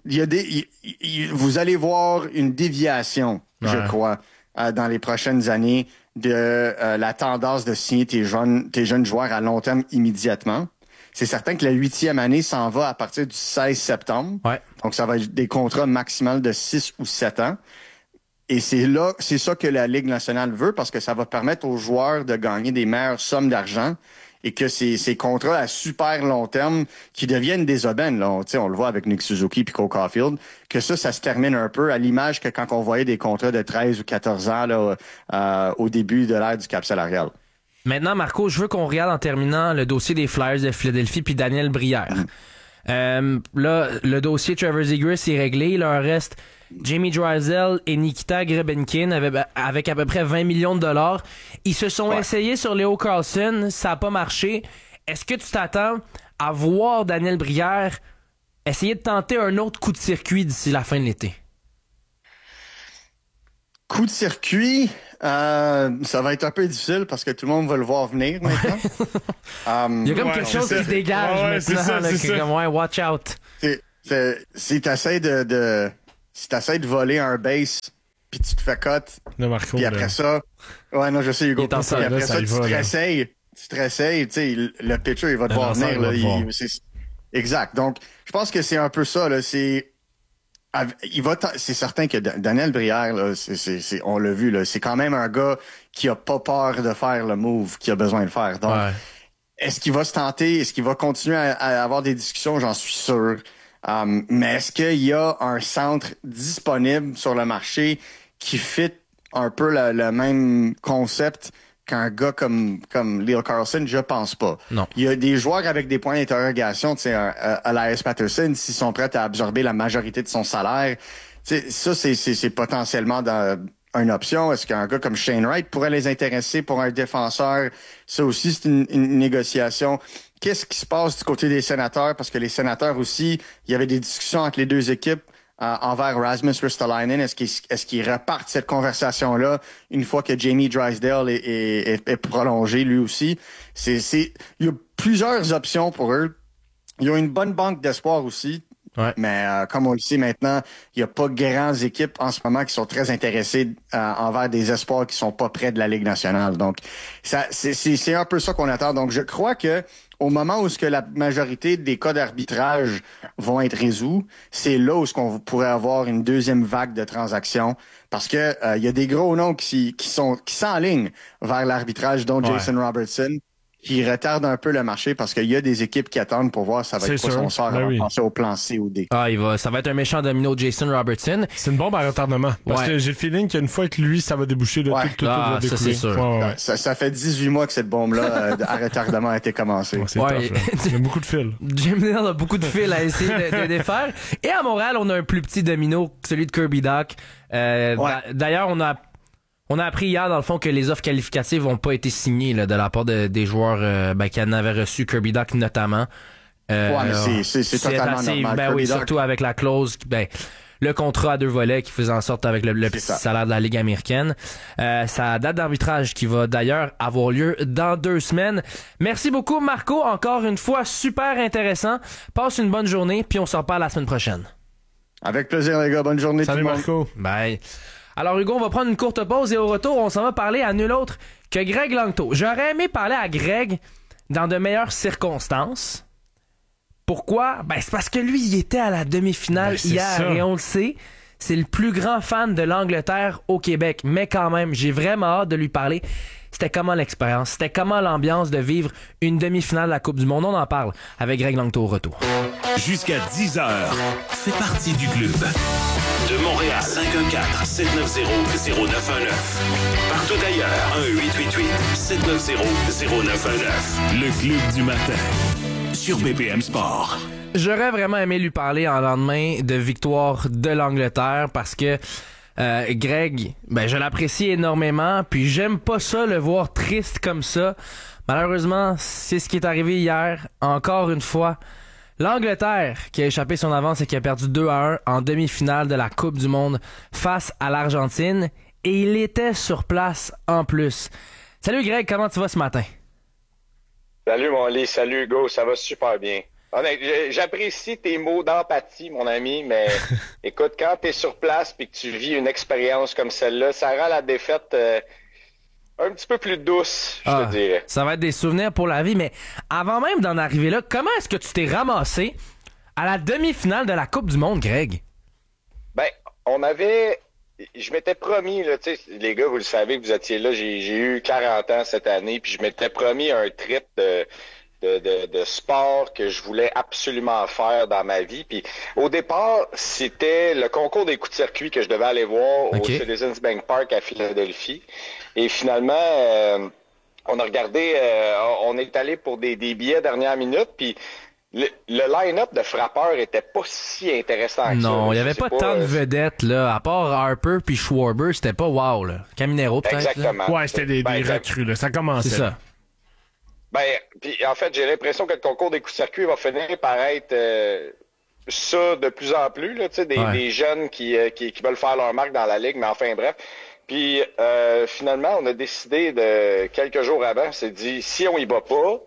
[SPEAKER 5] vous allez voir une déviation, je crois, dans les prochaines années de la tendance de signer tes jeunes joueurs à long terme immédiatement. C'est certain que la 8e année s'en va à partir du 16 septembre.
[SPEAKER 3] Ouais.
[SPEAKER 5] Donc, ça va être des contrats maximales de 6 ou 7 ans. Et c'est ça que la Ligue nationale veut parce que ça va permettre aux joueurs de gagner des meilleures sommes d'argent et que ces contrats à super long terme qui deviennent des aubaines, là, on le voit avec Nick Suzuki et Cole Caulfield, que ça se termine un peu à l'image que quand on voyait des contrats de 13 ou 14 ans là, au début de l'ère du cap salarial.
[SPEAKER 3] Maintenant, Marco, je veux qu'on regarde en terminant le dossier des Flyers de Philadelphie puis Daniel Brière. Là, le dossier Trevor Zegras est réglé. Il leur reste Jamie Drysdale et Nikita Grebenkin avec à peu près 20 millions de dollars. Ils se sont essayés sur Leo Carlsson. Ça n'a pas marché. Est-ce que tu t'attends à voir Daniel Brière essayer de tenter un autre coup de circuit d'ici la fin de l'été?
[SPEAKER 5] Coup de circuit... Ça va être un peu difficile parce que tout le monde va le voir venir maintenant.
[SPEAKER 3] Il y a comme quelque chose qui dégage maintenant. C'est comme, watch out.
[SPEAKER 5] Si t'essaies de voler un base, puis tu te fais cut, puis après ça... Ouais, non, je sais, Hugo. Puis après ça, tu te réessayes, tu sais, le pitcher, il va devoir venir. Là, exact. Donc, je pense que c'est un peu ça, là. C'est certain que Daniel Brière, là, on l'a vu, là, c'est quand même un gars qui a pas peur de faire le move qu'il a besoin de faire. Donc, est-ce qu'il va se tenter? Est-ce qu'il va continuer à avoir des discussions? J'en suis sûr. Mais est-ce qu'il y a un centre disponible sur le marché qui fit un peu le même concept qu'un gars comme Leo Carlson? Je pense pas.
[SPEAKER 3] Non.
[SPEAKER 5] Il y a des joueurs avec des points d'interrogation, tu sais, Elias Patterson, s'ils sont prêts à absorber la majorité de son salaire. Tu sais, ça, c'est potentiellement une option. Est-ce qu'un gars comme Shane Wright pourrait les intéresser pour un défenseur? Ça aussi, c'est une négociation. Qu'est-ce qui se passe du côté des Sénateurs? Parce que les Sénateurs aussi, il y avait des discussions entre les deux équipes envers Rasmus Ristolainen. Est-ce qu'ils repartent cette conversation-là une fois que Jamie Drysdale est prolongé lui aussi? Il y a plusieurs options pour eux. Ils ont une bonne banque d'espoir aussi.
[SPEAKER 3] Ouais.
[SPEAKER 5] Mais comme on le sait maintenant, il n'y a pas grandes équipes en ce moment qui sont très intéressées envers des espoirs qui sont pas près de la Ligue nationale. Donc, c'est un peu ça qu'on attend. Donc, je crois que au moment où ce que la majorité des cas d'arbitrage vont être résolus, c'est là où ce qu'on pourrait avoir une deuxième vague de transactions, parce que il y a des gros noms qui s'enlignent vers l'arbitrage, dont Jason Robertson, qui retarde un peu le marché parce qu'il y a des équipes qui attendent pour voir ça va être quoi son sort avant de passer au plan C ou D.
[SPEAKER 3] Ça va être un méchant domino, Jason Robertson.
[SPEAKER 2] C'est une bombe à retardement. Parce que j'ai le feeling qu'une fois que lui, ça va déboucher de tout va découler.
[SPEAKER 3] Ça, c'est sûr.
[SPEAKER 5] Ça fait 18 mois que cette bombe-là à retardement a été commencée.
[SPEAKER 2] Il y a beaucoup de fils.
[SPEAKER 3] Jim Neal a beaucoup de fils à essayer de défaire. Et à Montréal, on a un plus petit domino, celui de Kirby Dach. D'ailleurs, on a appris hier, dans le fond, que les offres qualificatives n'ont pas été signées là, de la part des joueurs qui en avaient reçu, Kirby Dach notamment.
[SPEAKER 5] Mais c'est totalement
[SPEAKER 3] assez,
[SPEAKER 5] normal.
[SPEAKER 3] surtout avec la clause, le contrat à 2 volets qui faisait en sorte avec le petit salaire de la Ligue américaine. Sa date d'arbitrage qui va d'ailleurs avoir lieu dans 2 semaines. Merci beaucoup, Marco. Encore une fois, super intéressant. Passe une bonne journée, puis on se reparle la semaine prochaine.
[SPEAKER 5] Avec plaisir, les gars. Bonne journée.
[SPEAKER 2] Salut, Marco.
[SPEAKER 3] Bye. Alors Hugo, on va prendre une courte pause et au retour, on s'en va parler à nul autre que Greg Langto. J'aurais aimé parler à Greg dans de meilleures circonstances. Pourquoi? C'est parce que lui, il était à la demi-finale hier et on le sait, c'est le plus grand fan de l'Angleterre au Québec. Mais quand même, j'ai vraiment hâte de lui parler. C'était comment l'expérience? C'était comment l'ambiance de vivre une demi-finale de la Coupe du Monde? On en parle avec Greg Langto au retour.
[SPEAKER 4] Jusqu'à 10h, fais partie du club. De Montréal, 514-790-0919. Partout ailleurs, 1-888-790-0919. Le club du matin, sur BPM Sport.
[SPEAKER 3] J'aurais vraiment aimé lui parler en lendemain de victoire de l'Angleterre parce que Greg, je l'apprécie énormément, puis j'aime pas ça le voir triste comme ça. Malheureusement, c'est ce qui est arrivé hier, encore une fois. L'Angleterre qui a échappé son avance et qui a perdu 2-1 en demi-finale de la Coupe du Monde face à l'Argentine. Et il était sur place en plus. Salut Greg, comment tu vas ce matin?
[SPEAKER 6] Salut mon Lee, salut Hugo, ça va super bien. J'apprécie tes mots d'empathie, mon ami, mais écoute, quand tu es sur place et que tu vis une expérience comme celle-là, ça rend la défaite un petit peu plus douce, je te dirais. Ça
[SPEAKER 3] va être des souvenirs pour la vie, mais avant même d'en arriver là, comment est-ce que tu t'es ramassé à la demi-finale de la Coupe du Monde, Greg?
[SPEAKER 6] Je m'étais promis, là, tu sais, les gars, vous le savez que vous étiez là, j'ai eu 40 ans cette année, puis je m'étais promis un trip de sport que je voulais absolument faire dans ma vie. Puis au départ, c'était le concours des coups de circuit que je devais aller voir au Citizens Bank Park à Philadelphie. Et finalement, on a regardé, on est allé pour des billets dernière minute, puis le line-up de frappeurs était pas si intéressant que ça.
[SPEAKER 3] Non, il y avait pas tant de vedettes, là. À part Harper puis Schwarber, c'était pas wow, là. Caminero, peut-être.
[SPEAKER 6] Exactement.
[SPEAKER 2] Là. Ouais, c'était des recrues, là. Ça commençait.
[SPEAKER 3] C'est ça.
[SPEAKER 6] Puis en fait, j'ai l'impression que le concours des coups de circuit va finir par être ça de plus en plus, là, tu sais, des jeunes qui veulent faire leur marque dans la ligue, mais enfin bref. Puis finalement, on a décidé quelques jours avant, on s'est dit, si on y va pas,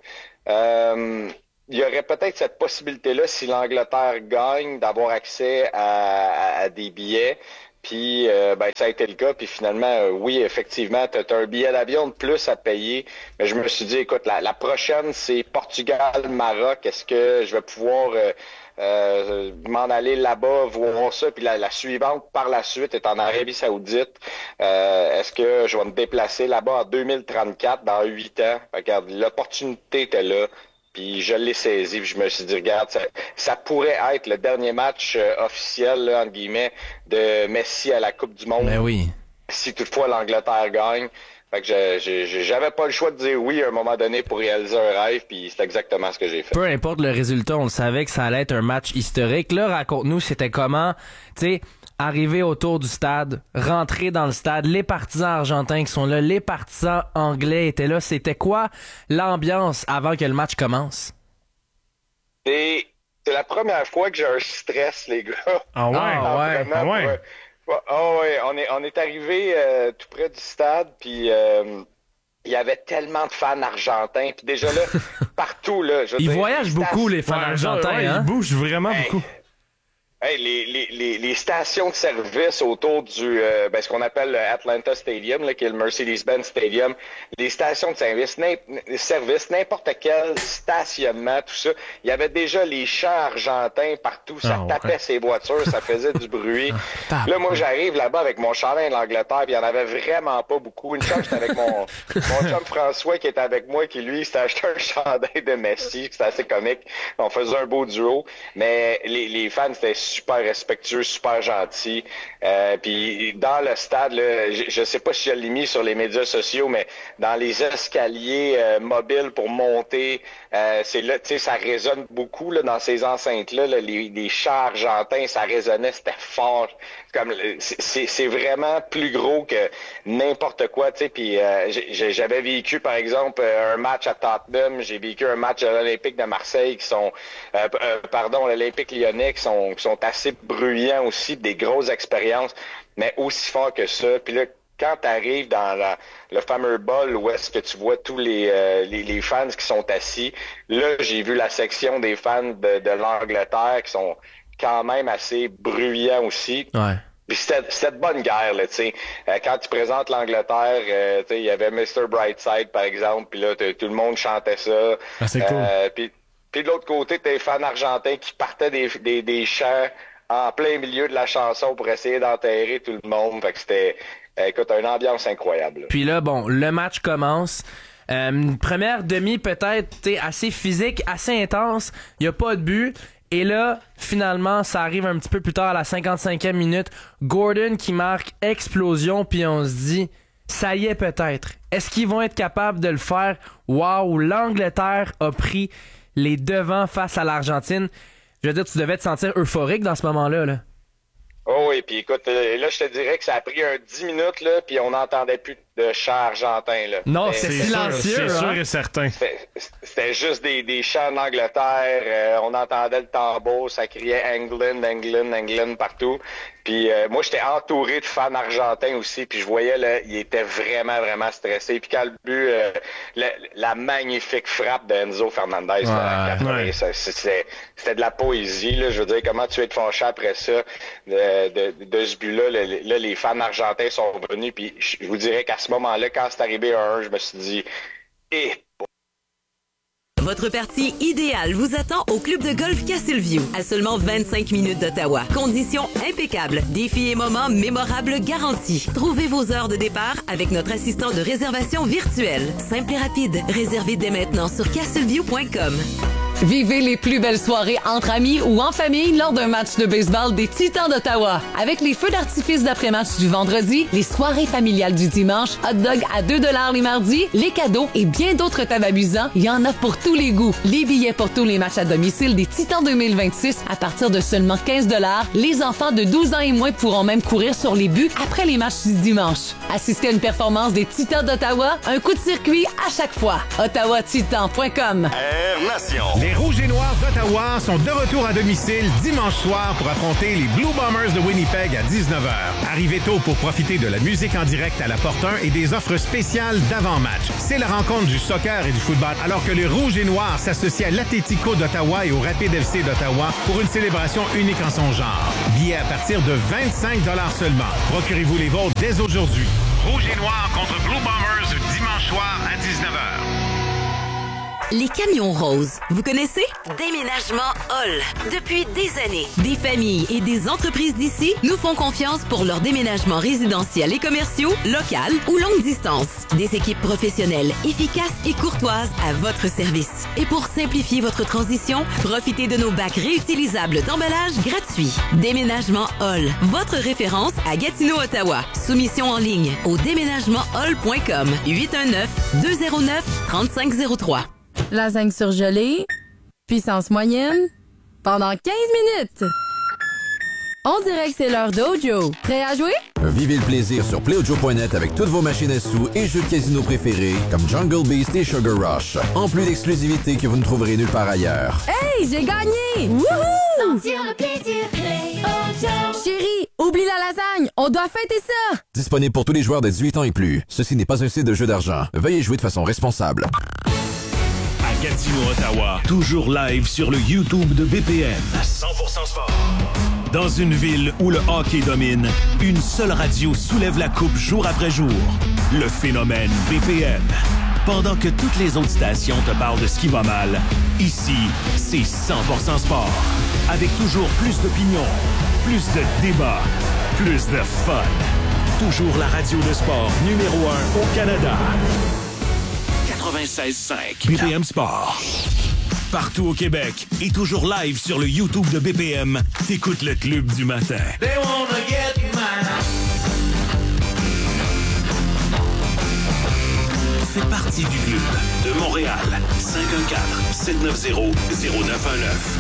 [SPEAKER 6] il y aurait peut-être cette possibilité-là, si l'Angleterre gagne, d'avoir accès à des billets. Puis ça a été le cas. Puis finalement, oui, effectivement, t'as un billet d'avion de plus à payer. Mais je me suis dit, écoute, la prochaine, c'est Portugal-Maroc. Est-ce que je vais pouvoir m'en aller là-bas, voir ça? Puis la suivante, par la suite, est en Arabie Saoudite. Est-ce que je vais me déplacer là-bas en 2034, dans 8 ans? Regarde, l'opportunité était là. Puis je l'ai saisi, puis je me suis dit, regarde, ça pourrait être le dernier match officiel, là, entre guillemets, de Messi à la Coupe du Monde.
[SPEAKER 3] Ben oui.
[SPEAKER 6] Si toutefois l'Angleterre gagne. Fait que j'avais pas le choix de dire oui à un moment donné pour réaliser un rêve, puis c'est exactement ce que j'ai fait.
[SPEAKER 3] Peu importe le résultat, on le savait que ça allait être un match historique. Là, raconte-nous, c'était comment, tu sais, arriver autour du stade, rentrer dans le stade, les partisans argentins qui sont là, les partisans anglais étaient là. C'était quoi l'ambiance avant que le match commence?
[SPEAKER 6] C'est la première fois que j'ai un stress, les gars.
[SPEAKER 2] Ah ouais?
[SPEAKER 6] On est arrivé tout près du stade, puis il y avait tellement de fans argentins, puis déjà là, partout, là.
[SPEAKER 3] Ils voyagent beaucoup, les fans argentins, hein?
[SPEAKER 2] Ils bougent vraiment beaucoup.
[SPEAKER 6] Hey, les stations de service autour du ce qu'on appelle le Atlanta Stadium, là, qui est le Mercedes-Benz Stadium, les stations de service, n'importe quel stationnement, tout ça, il y avait déjà les chants argentins partout, ça tapait ses voitures, ça faisait du bruit. Là, moi, j'arrive là-bas avec mon chandail de l'Angleterre, puis il y en avait vraiment pas beaucoup. Une chance, j'étais avec mon chum François qui était avec moi, qui lui, s'était acheté un chandail de Messi, c'était assez comique. On faisait un beau duo, mais les fans, c'était super respectueux, super gentil. Puis dans le stade, là, je sais pas si je l'ai mis sur les médias sociaux, mais dans les escaliers mobiles pour monter, c'est là, tu sais, ça résonne beaucoup là dans ces enceintes-là. Là, les chants argentins, ça résonnait, c'était fort. C'est vraiment plus gros que n'importe quoi, tu sais. Puis j'avais vécu, par exemple, un match à Tottenham, j'ai vécu un match à l'Olympique de Marseille qui sont, l'Olympique Lyonnais qui sont assez bruyants aussi, des grosses expériences, mais aussi fort que ça. Puis là, quand tu arrives dans le fameux bol où est-ce que tu vois tous les fans qui sont assis, là, j'ai vu la section des fans de l'Angleterre qui sont quand même assez bruyants aussi. Ouais. Puis c'était de bonne guerre, là, tu sais. Quand tu présentes l'Angleterre, tu sais, il y avait Mr. Brightside, par exemple, puis là, tout le monde chantait ça.
[SPEAKER 2] Ah, c'est cool.
[SPEAKER 6] Puis de l'autre côté, t'as les fans argentins qui partaient des chants en plein milieu de la chanson pour essayer d'enterrer tout le monde. Fait que c'était, écoute, une ambiance incroyable. Là.
[SPEAKER 3] Puis là, bon, le match commence. Première demi peut-être assez physique, assez intense. Il y a pas de but. Et là, finalement, ça arrive un petit peu plus tard à la 55e minute. Gordon qui marque explosion, puis on se dit, ça y est peut-être. Est-ce qu'ils vont être capables de le faire? Waouh, l'Angleterre a pris les devants face à l'Argentine. Je veux dire, tu devais te sentir euphorique dans ce moment-là, là.
[SPEAKER 6] Oh oui, puis écoute, là, je te dirais que ça a pris 10 minutes, là, puis on n'entendait plus de chants argentins, là.
[SPEAKER 3] Non, c'est silencieux,
[SPEAKER 2] c'est sûr et certain.
[SPEAKER 6] C'était juste des chants d'Angleterre, on entendait le tambour, ça criait England, England, England partout. Puis moi, j'étais entouré de fans argentins aussi, puis je voyais, là, il était vraiment, vraiment stressé. Puis quand le but, la magnifique frappe d'Enzo Fernandez, c'était de la poésie, là. Je veux dire, comment tu es de fâché après ça, de ce but-là, là, les fans argentins sont venus, puis je vous dirais qu'à ce moment-là, quand c'est arrivé à 1, je me suis dit,
[SPEAKER 7] Votre partie idéale vous attend au club de golf Castleview, à seulement 25 minutes d'Ottawa. Conditions impeccables, défis et moments mémorables garantis. Trouvez vos heures de départ avec notre assistant de réservation virtuelle. Simple et rapide, réservez dès maintenant sur castleview.com.
[SPEAKER 8] Vivez les plus belles soirées entre amis ou en famille lors d'un match de baseball des Titans d'Ottawa. Avec les feux d'artifice d'après-match du vendredi, les soirées familiales du dimanche, hot dog à 2$ les mardis, les cadeaux et bien d'autres tables amusants, il y en a pour tous les goûts. Les billets pour tous les matchs à domicile des Titans 2026 à partir de seulement 15$. Les enfants de 12 ans et moins pourront même courir sur les buts après les matchs du dimanche. Assistez à une performance des Titans d'Ottawa, un coup de circuit à chaque fois. OttawaTitan.com.
[SPEAKER 4] Air Nation. Les
[SPEAKER 9] Les Rouges et Noirs d'Ottawa sont de retour à domicile dimanche soir pour affronter les Blue Bombers de Winnipeg à 19h. Arrivez tôt pour profiter de la musique en direct à la Porte 1 et des offres spéciales d'avant-match. C'est la rencontre du soccer et du football, alors que les Rouges et Noirs s'associent à l'Atlético d'Ottawa et au Rapid FC d'Ottawa pour une célébration unique en son genre. Billets à partir de 25 $ seulement. Procurez-vous les vôtres dès aujourd'hui. Rouges et Noirs contre Blue Bombers dimanche soir à 19h.
[SPEAKER 7] Les camions roses, vous connaissez? Déménagement Hall. Depuis des années, des familles et des entreprises d'ici nous font confiance pour leurs déménagements résidentiels et commerciaux, local ou longue distance. Des équipes professionnelles, efficaces et courtoises à votre service. Et pour simplifier votre transition, profitez de nos bacs réutilisables d'emballage gratuits. Déménagement Hall, votre référence à Gatineau, Ottawa. Soumission en ligne au déménagementhall.com 819-209-3503.
[SPEAKER 10] Lasagne surgelée, puissance moyenne, pendant 15 minutes. On dirait que c'est l'heure d'Ojo. Prêt à jouer?
[SPEAKER 11] Vivez le plaisir sur PlayOjo.net avec toutes vos machines à sous et jeux de casino préférés comme Jungle Beast et Sugar Rush. En plus d'exclusivités que vous ne trouverez nulle part ailleurs.
[SPEAKER 10] Hey, j'ai gagné! Wouhou!
[SPEAKER 12] Sentir le plaisir, PlayOjo.
[SPEAKER 10] Chérie, oublie la lasagne, on doit fêter ça!
[SPEAKER 11] Disponible pour tous les joueurs de 18 ans et plus. Ceci n'est pas un site de jeu d'argent. Veuillez jouer de façon responsable.
[SPEAKER 4] Gatineau, Ottawa, toujours live sur le YouTube de BPM. 100% sport. Dans une ville où le hockey domine, une seule radio soulève la coupe jour après jour. Le phénomène BPM. Pendant que toutes les autres stations te parlent de ce qui va mal, ici, c'est 100% sport. Avec toujours plus d'opinions, plus de débats, plus de fun. Toujours la radio de sport numéro 1 au Canada. 96.5 BPM Sport. Partout au Québec et toujours live sur le YouTube de BPM, t'écoutes le Club du matin. They wanna get mine. Fais partie du Club de Montréal. 514-790-0919.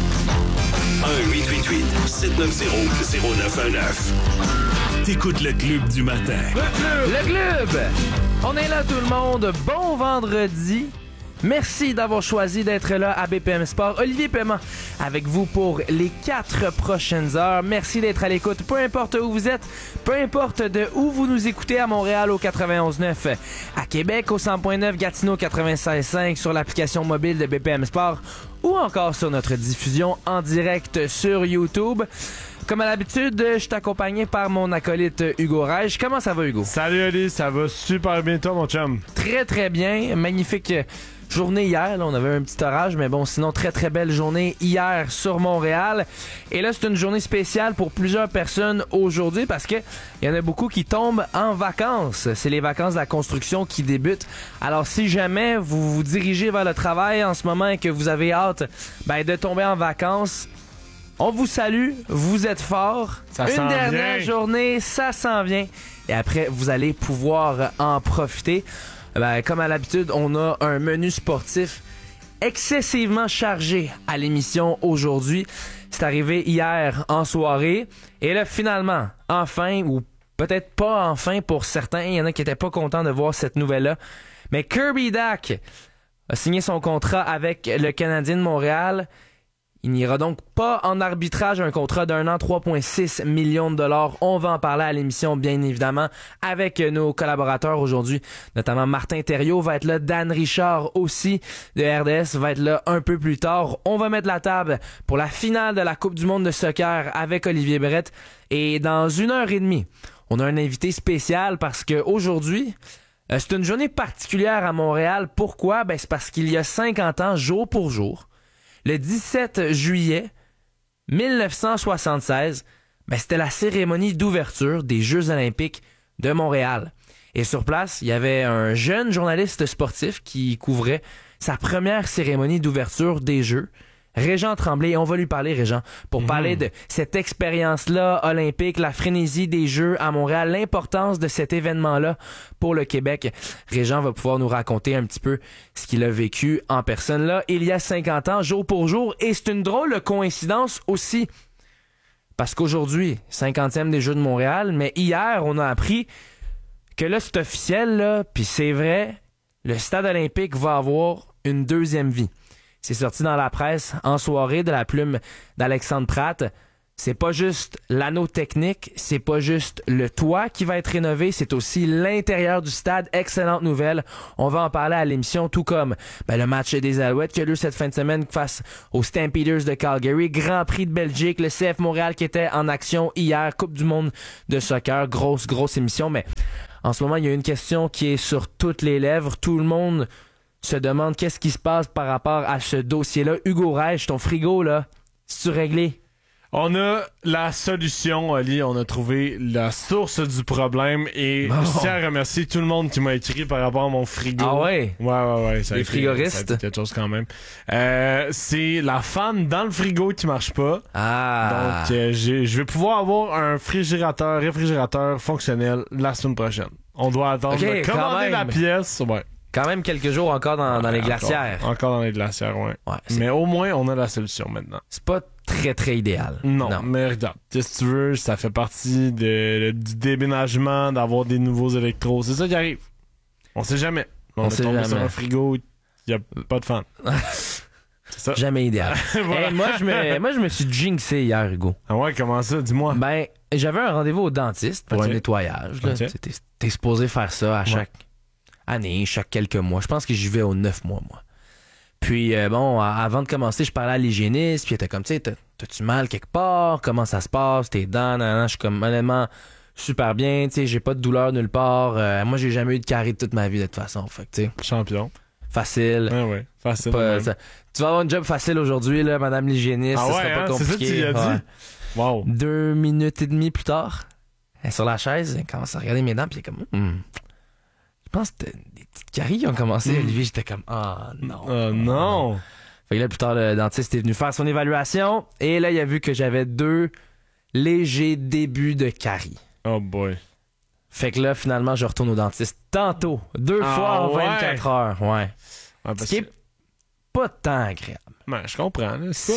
[SPEAKER 4] 1-888-790-0919. T'écoutes le Club du matin.
[SPEAKER 3] Le Club! On est là tout le monde. Bon vendredi. Merci d'avoir choisi d'être là à BPM Sport. Olivier Paiement avec vous pour les 4 prochaines heures. Merci d'être à l'écoute. Peu importe où vous êtes, peu importe de où vous nous écoutez, à Montréal au 91.9, à Québec au 100.9, Gatineau 96.5 sur l'application mobile de BPM Sport ou encore sur notre diffusion en direct sur YouTube. Comme à l'habitude, je suis accompagné par mon acolyte Hugo Reich. Comment ça va, Hugo?
[SPEAKER 2] Salut, Oli. Ça va super bien, toi, mon chum?
[SPEAKER 3] Très, très bien. Magnifique journée hier. Là, on avait un petit orage, mais bon, sinon, très, très belle journée hier sur Montréal. Et là, c'est une journée spéciale pour plusieurs personnes aujourd'hui parce que il y en a beaucoup qui tombent en vacances. C'est les vacances de la construction qui débutent. Alors, si jamais vous vous dirigez vers le travail en ce moment et que vous avez hâte de tomber en vacances, on vous salue, vous êtes forts. Une dernière journée, ça s'en vient. Et après, vous allez pouvoir en profiter. Comme à l'habitude, on a un menu sportif excessivement chargé à l'émission aujourd'hui. C'est arrivé hier en soirée. Et là, finalement, enfin, ou peut-être pas enfin pour certains, il y en a qui n'étaient pas contents de voir cette nouvelle-là. Mais Kirby Dach a signé son contrat avec le Canadien de Montréal. Il n'ira donc pas en arbitrage, un contrat d'1 an, 3,6 millions de $. On va en parler à l'émission, bien évidemment, avec nos collaborateurs aujourd'hui, notamment Martin Thériault va être là, Dan Richard aussi de RDS va être là un peu plus tard. On va mettre la table pour la finale de la Coupe du monde de soccer avec Olivier Brett. Et dans 1h30, on a un invité spécial parce que aujourd'hui, c'est une journée particulière à Montréal. Pourquoi? C'est parce qu'il y a 50 ans, jour pour jour, le 17 juillet 1976, c'était la cérémonie d'ouverture des Jeux olympiques de Montréal. Et sur place, il y avait un jeune journaliste sportif qui couvrait sa première cérémonie d'ouverture des Jeux, Régent Tremblay. On va lui parler, Régent, pour parler de cette expérience-là olympique, la frénésie des Jeux à Montréal, l'importance de cet événement-là pour le Québec. Régent va pouvoir nous raconter un petit peu ce qu'il a vécu en personne là il y a 50 ans, jour pour jour. Et c'est une drôle de coïncidence aussi, parce qu'aujourd'hui, 50e des Jeux de Montréal, mais hier, on a appris que là, c'est officiel, là, puis c'est vrai, le stade olympique va avoir une deuxième vie. C'est sorti dans la presse en soirée de la plume d'Alexandre Pratt. C'est pas juste l'anneau technique, c'est pas juste le toit qui va être rénové, c'est aussi l'intérieur du stade. Excellente nouvelle. On va en parler à l'émission, tout comme le match des Alouettes qui a lieu cette fin de semaine face aux Stampeders de Calgary, Grand Prix de Belgique, le CF Montréal qui était en action hier, Coupe du monde de soccer, grosse émission. Mais en ce moment, il y a une question qui est sur toutes les lèvres. Tout le monde se demande qu'est-ce qui se passe par rapport à ce dossier-là. Hugo Reich, ton frigo, là, c'est-tu réglé?
[SPEAKER 2] On a la solution, Oli. On a trouvé la source du problème et je tiens à remercier tout le monde qui m'a écrit par rapport à mon frigo.
[SPEAKER 3] Ah ouais?
[SPEAKER 2] Ouais.
[SPEAKER 3] Les frigoristes?
[SPEAKER 2] Ça a été quelque chose quand même. C'est la fan dans le frigo qui marche pas.
[SPEAKER 3] Ah.
[SPEAKER 2] Donc, je vais pouvoir avoir un réfrigérateur fonctionnel la semaine prochaine. On doit attendre de commander la pièce. Ouais.
[SPEAKER 3] Quand même quelques jours encore dans les glacières.
[SPEAKER 2] Encore dans les glacières, ouais. Mais au moins, on a la solution maintenant.
[SPEAKER 3] C'est pas très idéal.
[SPEAKER 2] Non. Mais regarde, qu'est-ce que tu veux, ça fait partie du déménagement, d'avoir des nouveaux électros. C'est ça qui arrive. On sait jamais. On est tombé sur un frigo, il n'y a pas de fan. C'est ça.
[SPEAKER 3] Jamais idéal. Voilà. Moi, je me suis jinxé hier, Hugo.
[SPEAKER 2] Ah ouais, comment ça? Dis-moi.
[SPEAKER 3] J'avais un rendez-vous au dentiste pour un nettoyage. Là. T'es supposé faire ça à chaque année, chaque quelques mois. Je pense que j'y vais aux 9 mois, moi. Puis, avant de commencer, je parlais à l'hygiéniste, puis il était comme, tu sais, t'as-tu mal quelque part? Comment ça se passe? Tes dents? Je suis comme, honnêtement, super bien, tu sais, j'ai pas de douleur nulle part. Moi, j'ai jamais eu de carie de toute ma vie, de toute façon. Fait que, tu sais.
[SPEAKER 2] Champion.
[SPEAKER 3] Facile.
[SPEAKER 2] Ouais, facile.
[SPEAKER 3] Tu vas avoir un job facile aujourd'hui, là, madame l'hygiéniste.
[SPEAKER 2] Ah
[SPEAKER 3] ça
[SPEAKER 2] ouais,
[SPEAKER 3] sera pas compliqué.
[SPEAKER 2] c'est ça que tu y as dit? Wow.
[SPEAKER 3] 2 minutes et demie plus tard, elle est sur la chaise, elle commence à regarder mes dents, puis elle est comme, je pense que des petites caries qui ont commencé. Olivier, j'étais comme,
[SPEAKER 2] non.
[SPEAKER 3] Fait que là, plus tard, le dentiste est venu faire son évaluation, et là, il a vu que j'avais 2 légers débuts de caries.
[SPEAKER 2] Oh boy.
[SPEAKER 3] Fait que là, finalement, je retourne au dentiste tantôt, 2 fois en 24 heures. Ouais. Ce qui est pas tant agréable.
[SPEAKER 2] Je comprends.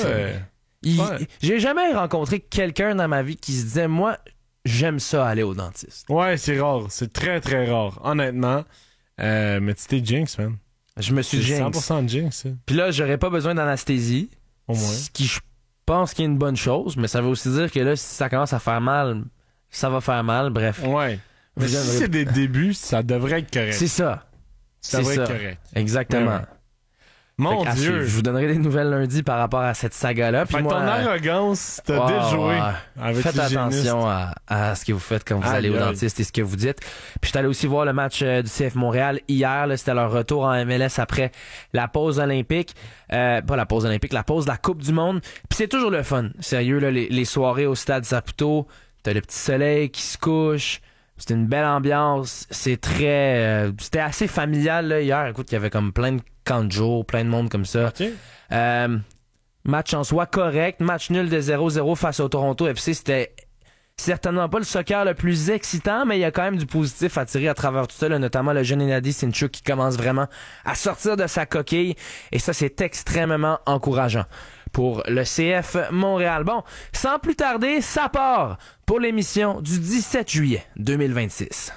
[SPEAKER 3] J'ai jamais rencontré quelqu'un dans ma vie qui se disait, moi, j'aime ça aller au dentiste.
[SPEAKER 2] Ouais, c'est rare. C'est très, très rare. Honnêtement. Mais tu t'es jinx, man.
[SPEAKER 3] Je me suis jinx.
[SPEAKER 2] 100% jinx.
[SPEAKER 3] Puis là, j'aurais pas besoin d'anesthésie.
[SPEAKER 2] Au moins.
[SPEAKER 3] Ce qui, je pense qu'il est une bonne chose, mais ça veut aussi dire que là, si ça commence à faire mal, ça va faire mal. Bref.
[SPEAKER 2] Ouais. Mais si c'est des débuts, ça devrait être correct.
[SPEAKER 3] C'est ça.
[SPEAKER 2] Ça devrait être correct.
[SPEAKER 3] Exactement.
[SPEAKER 2] Ouais. Mon Dieu!
[SPEAKER 3] Je vous donnerai des nouvelles lundi par rapport à cette saga-là.
[SPEAKER 2] Fait que ton arrogance t'a déjoué avec
[SPEAKER 3] faites attention à ce que vous faites quand vous allez au dentiste et ce que vous dites. Puis je suis allé aussi voir le match du CF Montréal hier. Là, c'était leur retour en MLS après la pause olympique. Pas la pause olympique, la pause de la Coupe du monde. Puis c'est toujours le fun. Sérieux, là, les soirées au stade Saputo, t'as le petit soleil qui se couche. C'était une belle ambiance. C'est très... c'était assez familial là, hier. Écoute, il y avait comme plein de camps de jour, plein de monde comme ça.
[SPEAKER 2] Okay.
[SPEAKER 3] Match en soi correct. Match nul de 0-0 face au Toronto FC. C'était certainement pas le soccer le plus excitant, mais il y a quand même du positif à tirer à travers tout ça, là, notamment le jeune Enadi Sinchuk qui commence vraiment à sortir de sa coquille. Et ça, c'est extrêmement encourageant pour le CF Montréal. Bon, sans plus tarder, ça part pour l'émission du 17 juillet 2026.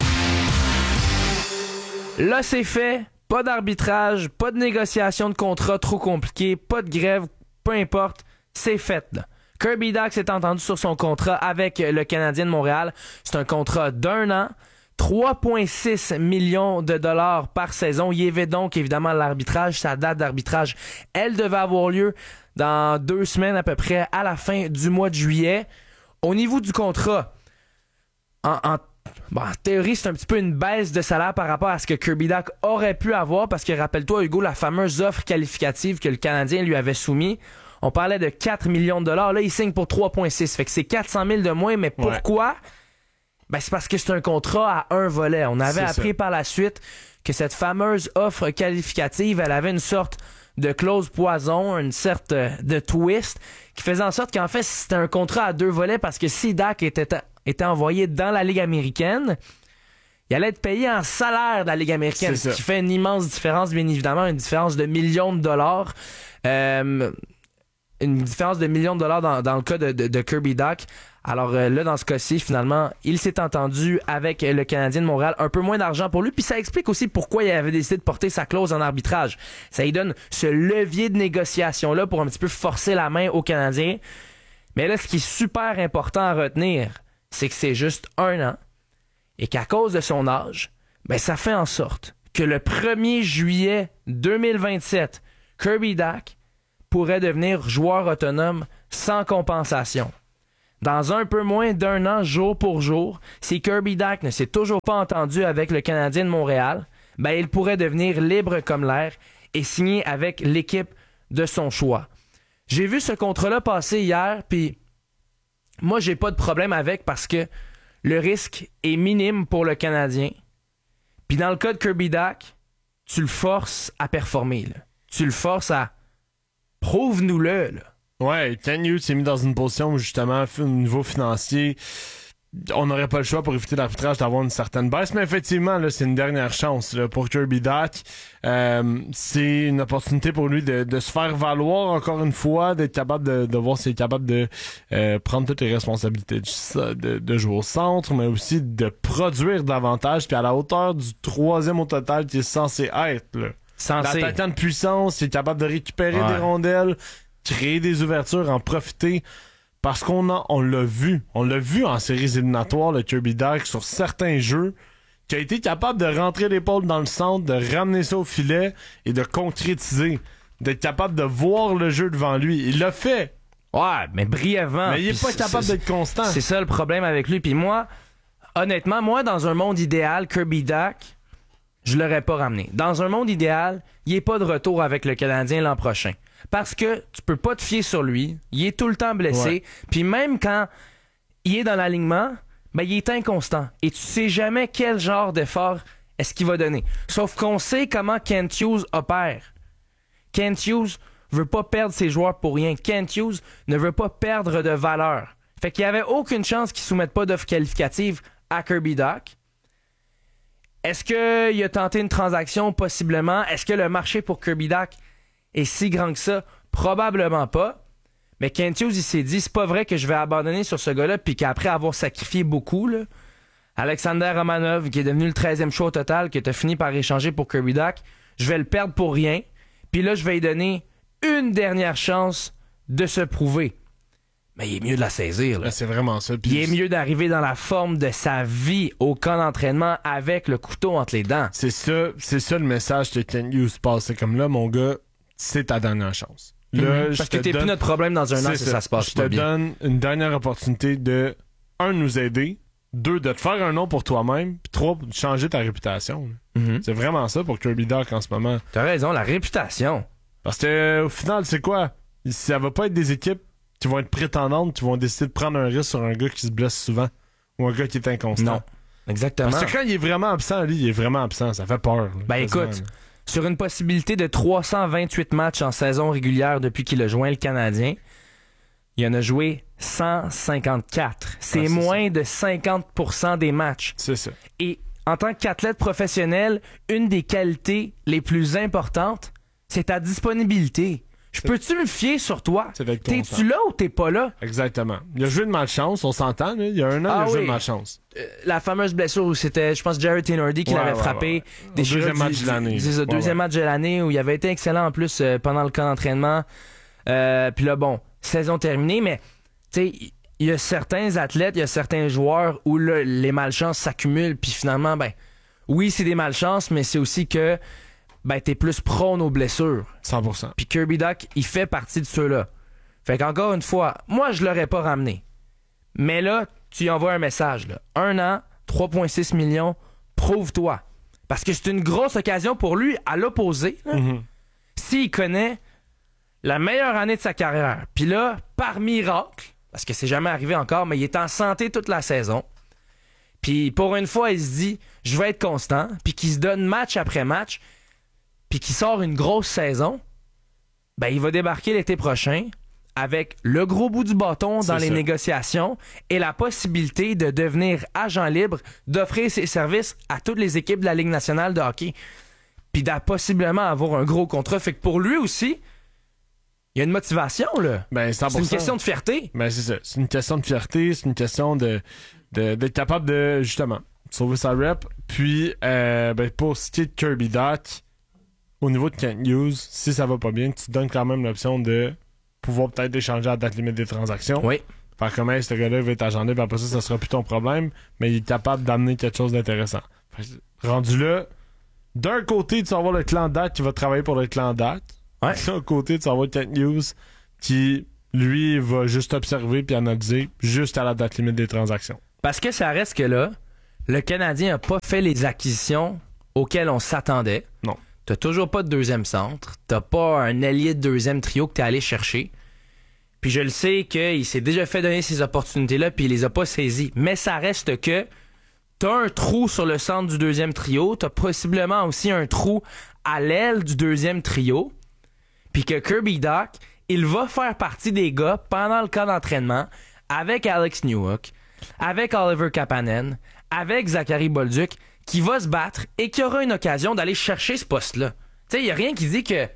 [SPEAKER 3] Là, c'est fait. Pas d'arbitrage, pas de négociation de contrat trop compliqué, pas de grève, peu importe, c'est fait. Là. Kirby Dach s'est entendu sur son contrat avec le Canadien de Montréal. C'est un contrat d'1 an. 3,6 millions de dollars par saison. Il y avait donc évidemment l'arbitrage. Sa date d'arbitrage, elle devait avoir lieu dans 2 semaines à peu près à la fin du mois de juillet. Au niveau du contrat, en théorie, c'est un petit peu une baisse de salaire par rapport à ce que Kirby Dach aurait pu avoir parce que rappelle-toi, Hugo, la fameuse offre qualificative que le Canadien lui avait soumise, on parlait de 4 millions de dollars. Là, il signe pour 3,6. Fait que c'est 400 000 de moins. Mais pourquoi? C'est parce que c'est un contrat à un volet. On avait appris par la suite que cette fameuse offre qualificative, elle avait une sorte de clause poison, une sorte de twist qui faisait en sorte qu'en fait, c'était un contrat à 2 volets parce que si Dach était envoyé dans la Ligue américaine, il allait être payé en salaire de la Ligue américaine, ce qui fait une immense différence, bien évidemment, une différence de millions de dollars. Une différence de millions de dollars dans le cas de Kirby Dach. Alors là, dans ce cas-ci, finalement, il s'est entendu avec le Canadien de Montréal. Un peu moins d'argent pour lui, puis ça explique aussi pourquoi il avait décidé de porter sa clause en arbitrage. Ça lui donne ce levier de négociation-là pour un petit peu forcer la main au Canadien. Mais là, ce qui est super important à retenir, c'est que c'est juste 1 an et qu'à cause de son âge, ça fait en sorte que le 1er juillet 2027, Kirby Dach pourrait devenir joueur autonome sans compensation. Dans un peu moins d'1 an, jour pour jour, si Kirby Dach ne s'est toujours pas entendu avec le Canadien de Montréal, il pourrait devenir libre comme l'air et signer avec l'équipe de son choix. J'ai vu ce contrat-là passer hier, puis moi, j'ai pas de problème avec parce que le risque est minime pour le Canadien. Puis dans le cas de Kirby Dach, tu le forces à performer. Là. Tu le forces à... Prouve-nous-le, là.
[SPEAKER 2] Ouais, Kent Hughes s'est mis dans une position où, justement, au niveau financier, on n'aurait pas le choix pour éviter l'arbitrage d'avoir une certaine baisse, mais effectivement, là, c'est une dernière chance là, pour Kirby Dach. C'est une opportunité pour lui de se faire valoir encore une fois, d'être capable de voir s'il est capable de prendre toutes les responsabilités de jouer au centre, mais aussi de produire davantage, puis à la hauteur du 3e au total qui est censé être. Là. L'attaquant de puissance, il est capable de récupérer des rondelles, créer des ouvertures, en profiter. Parce qu'on l'a vu en séries éliminatoires, le Kirby Dach, sur certains jeux, qui a été capable de rentrer l'épaule dans le centre, de ramener ça au filet et de concrétiser, d'être capable de voir le jeu devant lui. Il l'a fait.
[SPEAKER 3] Ouais, mais brièvement.
[SPEAKER 2] Mais il est pas capable d'être constant.
[SPEAKER 3] C'est ça le problème avec lui. Puis moi, honnêtement, dans un monde idéal, Kirby Dach, je l'aurais pas ramené. Dans un monde idéal, il est pas de retour avec le Canadien l'an prochain. Parce que tu peux pas te fier sur lui. Il est tout le temps blessé. Puis même quand il est dans l'alignement, il est inconstant. Et tu sais jamais quel genre d'effort est-ce qu'il va donner. Sauf qu'on sait comment Kent Hughes opère. Kent Hughes veut pas perdre ses joueurs pour rien. Kent Hughes ne veut pas perdre de valeur. Fait qu'il y avait aucune chance qu'il soumette pas d'offre qualificative à Kirby Dach. Est-ce qu'il a tenté une transaction? Possiblement. Est-ce que le marché pour Kirby Dach est si grand que ça? Probablement pas. Mais Kent Hughes, il s'est dit, c'est pas vrai que je vais abandonner sur ce gars-là, puis qu'après avoir sacrifié beaucoup, là, Alexander Romanov, qui est devenu le 13e choix au total, que t'as fini par échanger pour Kirby Dach, je vais le perdre pour rien. Puis là, je vais lui donner une dernière chance de se prouver. Mais il est mieux de la saisir. Là.
[SPEAKER 2] C'est vraiment ça.
[SPEAKER 3] Il est mieux d'arriver dans la forme de sa vie au camp d'entraînement avec le couteau entre les dents.
[SPEAKER 2] C'est ça le message que Kent Hughes passe. C'est comme là, mon gars, c'est ta dernière chance. Là,
[SPEAKER 3] parce que t'es plus notre problème dans un an si ça se passe pas bien.
[SPEAKER 2] Je te donne une dernière opportunité de, 1, nous aider, 2, de te faire un nom pour toi-même, puis 3, de changer ta réputation. C'est vraiment ça pour Kirby Dach en ce moment.
[SPEAKER 3] T'as raison, la réputation.
[SPEAKER 2] Parce que au final, c'est quoi? Ça va pas être des équipes qui vont être prétendantes, qui vont décider de prendre un risque sur un gars qui se blesse souvent ou un gars qui est inconstant.
[SPEAKER 3] Non, exactement.
[SPEAKER 2] Parce que quand il est vraiment absent, lui, il est vraiment absent. Ça fait peur. Là,
[SPEAKER 3] écoute, sur une possibilité de 328 matchs en saison régulière depuis qu'il a joint le Canadien, il en a joué 154. C'est moins de 50% des matchs.
[SPEAKER 2] C'est ça.
[SPEAKER 3] Et en tant qu'athlète professionnel, une des qualités les plus importantes, c'est ta disponibilité. Je peux-tu me fier sur toi? T'es-tu là ou t'es pas là?
[SPEAKER 2] Exactement. Il a joué de malchance, on s'entend. Là. Il y a 1 an, il a joué de malchance.
[SPEAKER 3] La fameuse blessure où c'était, je pense, Jared Tenordi qui l'avait frappé.
[SPEAKER 2] Au deuxième match de l'année.
[SPEAKER 3] C'est ça, deuxième match de l'année où il avait été excellent en plus pendant le camp d'entraînement. Puis là, bon, saison terminée, mais tu sais, il y a certains athlètes, il y a certains joueurs où là, les malchances s'accumulent. Puis finalement, oui, c'est des malchances, mais c'est aussi que t'es plus prône aux blessures.
[SPEAKER 2] 100%.
[SPEAKER 3] Puis Kirby Dach, il fait partie de ceux-là. Fait qu'encore une fois, moi, je l'aurais pas ramené. Mais là, tu y envoies un message. Là. 1 an, 3,6 millions, prouve-toi. Parce que c'est une grosse occasion pour lui, à l'opposé. S'il connaît la meilleure année de sa carrière, puis là, par miracle, parce que c'est jamais arrivé encore, mais il est en santé toute la saison, puis pour une fois, il se dit, je vais être constant, puis qu'il se donne match après match, puis qu'il sort une grosse saison, il va débarquer l'été prochain avec le gros bout du bâton dans les négociations et la possibilité de devenir agent libre, d'offrir ses services à toutes les équipes de la Ligue nationale de hockey, puis possiblement avoir un gros contrat. Fait que pour lui aussi, il Il y a une motivation, là.
[SPEAKER 2] Ben, 100%.
[SPEAKER 3] C'est une question de fierté.
[SPEAKER 2] Ben, c'est ça. C'est une question de fierté, c'est une question d'être capable de, justement, sauver sa rep. Puis, pour ce qui est de Kirby Dach, au niveau de Kent Hughes, si ça va pas bien, tu te donnes quand même l'option de pouvoir peut-être échanger à la date limite des transactions.
[SPEAKER 3] Oui.
[SPEAKER 2] Faire comme, ce gars-là va être agendé, puis après ça sera plus ton problème, mais il est capable d'amener quelque chose d'intéressant. Rendu là, d'un côté, tu vas avoir le clan Dach qui va travailler pour le clan Dach.
[SPEAKER 3] Ouais.
[SPEAKER 2] D'un côté, tu vas avoir Kent Hughes qui, lui, va juste observer puis analyser juste à la date limite des transactions.
[SPEAKER 3] Parce que ça reste que là, le Canadien n'a pas fait les acquisitions auxquelles on s'attendait.
[SPEAKER 2] Non.
[SPEAKER 3] T'as toujours pas de deuxième centre. T'as pas un allié de deuxième trio que t'es allé chercher. Puis je le sais qu'il s'est déjà fait donner ces opportunités-là puis il les a pas saisies. Mais ça reste que t'as un trou sur le centre du deuxième trio. T'as possiblement aussi un trou à l'aile du deuxième trio. Puis que Kirby Dach, il va faire partie des gars pendant le camp d'entraînement avec Alex Newhook, avec Oliver Kapanen, avec Zachary Bolduc, qui va se battre et qui aura une occasion d'aller chercher ce poste-là. Tu sais, il n'y a rien qui dit que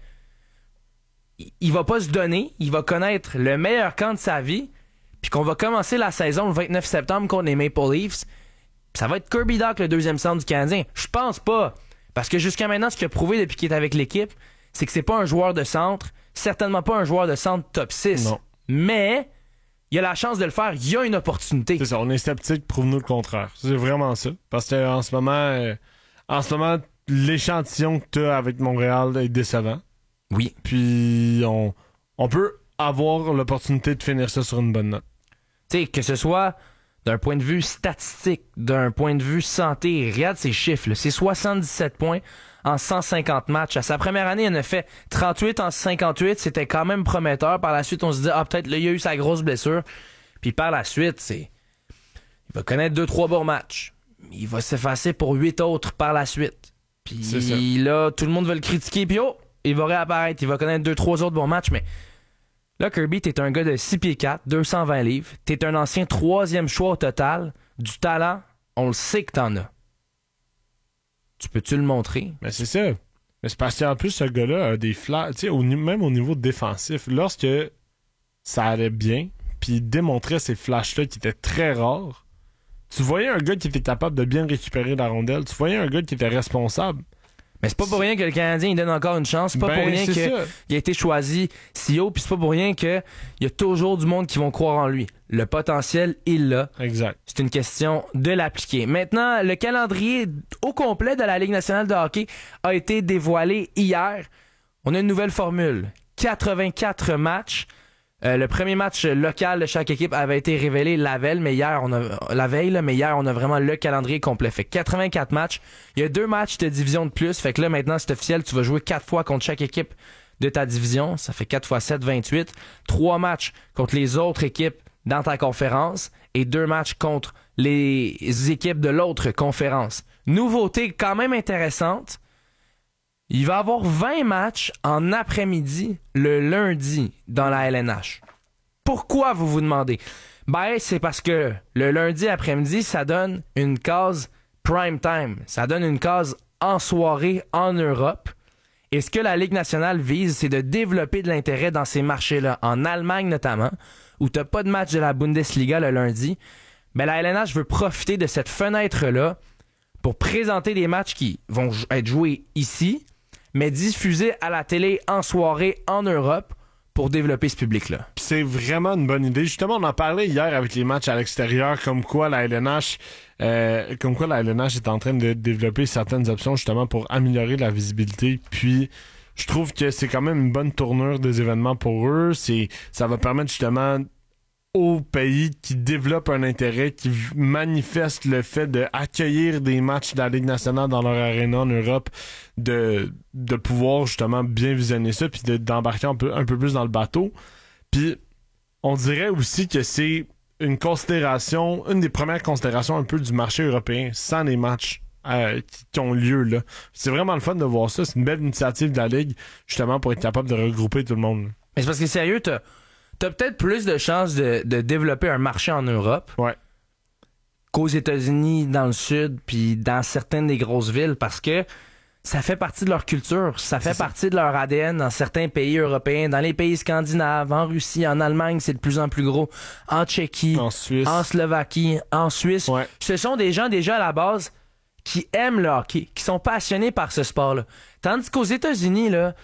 [SPEAKER 3] il va pas se donner, il va connaître le meilleur camp de sa vie, puis qu'on va commencer la saison le 29 septembre contre les Maple Leafs. Ça va être Kirby Dach, le deuxième centre du Canadien. Je pense pas. Parce que jusqu'à maintenant, ce qu'il a prouvé depuis qu'il est avec l'équipe, c'est que c'est pas un joueur de centre, certainement pas un joueur de centre top 6.
[SPEAKER 2] Non.
[SPEAKER 3] Mais il a la chance de le faire, il y a une opportunité.
[SPEAKER 2] C'est ça, on est sceptique, prouve-nous le contraire. C'est vraiment ça. Parce qu'en ce moment, l'échantillon que tu as avec Montréal est décevant.
[SPEAKER 3] Oui.
[SPEAKER 2] Puis on peut avoir l'opportunité de finir ça sur une bonne note.
[SPEAKER 3] Tu sais, que ce soit d'un point de vue statistique, d'un point de vue santé, regarde ces chiffres, là. C'est 77 points en 150 matchs. À sa première année, il en a fait 38 en 58. C'était quand même prometteur. Par la suite, on se dit, peut-être là, il a eu sa grosse blessure. Puis par la suite, il va connaître 2-3 bons matchs. Il va s'effacer pour 8 autres par la suite. Puis là, tout le monde va le critiquer. Puis il va réapparaître. Il va connaître 2-3 autres bons matchs. Mais là, Kirby, t'es un gars de 6 pieds 4, 220 livres. T'es un ancien 3e choix au total. Du talent, on le sait que t'en as. Tu peux-tu le montrer?
[SPEAKER 2] Mais c'est ça. Mais c'est parce qu'en plus, ce gars-là a des flashs, tu sais, même au niveau défensif, lorsque ça allait bien, puis il démontrait ces flashs-là qui étaient très rares, tu voyais un gars qui était capable de bien récupérer la rondelle, tu voyais un gars qui était responsable.
[SPEAKER 3] Mais c'est pas pour rien que le Canadien il donne encore une chance. C'est pas pour rien qu'il a été choisi si haut. Puis c'est pas pour rien qu'il y a toujours du monde qui vont croire en lui. Le potentiel, il l'a.
[SPEAKER 2] Exact.
[SPEAKER 3] C'est une question de l'appliquer. Maintenant, le calendrier au complet de la Ligue nationale de hockey a été dévoilé hier. On a une nouvelle formule. 84 matchs. Le premier match local de chaque équipe avait été révélé la veille, mais hier, on a vraiment le calendrier complet. Fait 84 matchs. Il y a 2 matchs de division de plus. Fait que là, maintenant, c'est officiel. Tu vas jouer 4 fois contre chaque équipe de ta division. Ça fait 4 x 7, 28. 3 matchs contre les autres équipes dans ta conférence et 2 matchs contre les équipes de l'autre conférence. Nouveauté quand même intéressante. Il va y avoir 20 matchs en après-midi le lundi dans la LNH. Pourquoi, vous vous demandez? Ben, c'est parce que le lundi après-midi, ça donne une case prime time. Ça donne une case en soirée en Europe. Et ce que la Ligue nationale vise, c'est de développer de l'intérêt dans ces marchés-là, en Allemagne notamment, où t'as pas de match de la Bundesliga le lundi. Mais la LNH veut profiter de cette fenêtre-là pour présenter des matchs qui vont être joués ici, mais diffusé à la télé en soirée en Europe pour développer ce public-là.
[SPEAKER 2] Puis c'est vraiment une bonne idée. Justement, on en parlait hier avec les matchs à l'extérieur, comme quoi la LNH est en train de développer certaines options justement pour améliorer la visibilité. Puis je trouve que c'est quand même une bonne tournure des événements pour eux. Ça va permettre justement aux pays qui développent un intérêt, qui manifestent le fait d'accueillir des matchs de la Ligue nationale dans leur aréna en Europe, de pouvoir justement bien visionner ça, puis d'embarquer un peu plus dans le bateau. Puis on dirait aussi que c'est une des premières considérations un peu du marché européen, sans les matchs qui ont lieu là. C'est vraiment le fun de voir ça. C'est une belle initiative de la Ligue, justement, pour être capable de regrouper tout le monde.
[SPEAKER 3] Mais c'est parce que sérieux, t'as peut-être plus de chances de développer un marché en Europe qu'aux États-Unis, dans le sud, puis dans certaines des grosses villes, parce que ça fait partie de leur culture, ça fait partie de leur ADN dans certains pays européens, dans les pays scandinaves, en Russie, en Allemagne, c'est de plus en plus gros, en Tchéquie,
[SPEAKER 2] en Suisse,
[SPEAKER 3] en Slovaquie, en Suisse.
[SPEAKER 2] Ouais.
[SPEAKER 3] Ce sont des gens déjà à la base qui aiment le hockey, qui sont passionnés par ce sport-là. Tandis qu'aux États-Unis, là,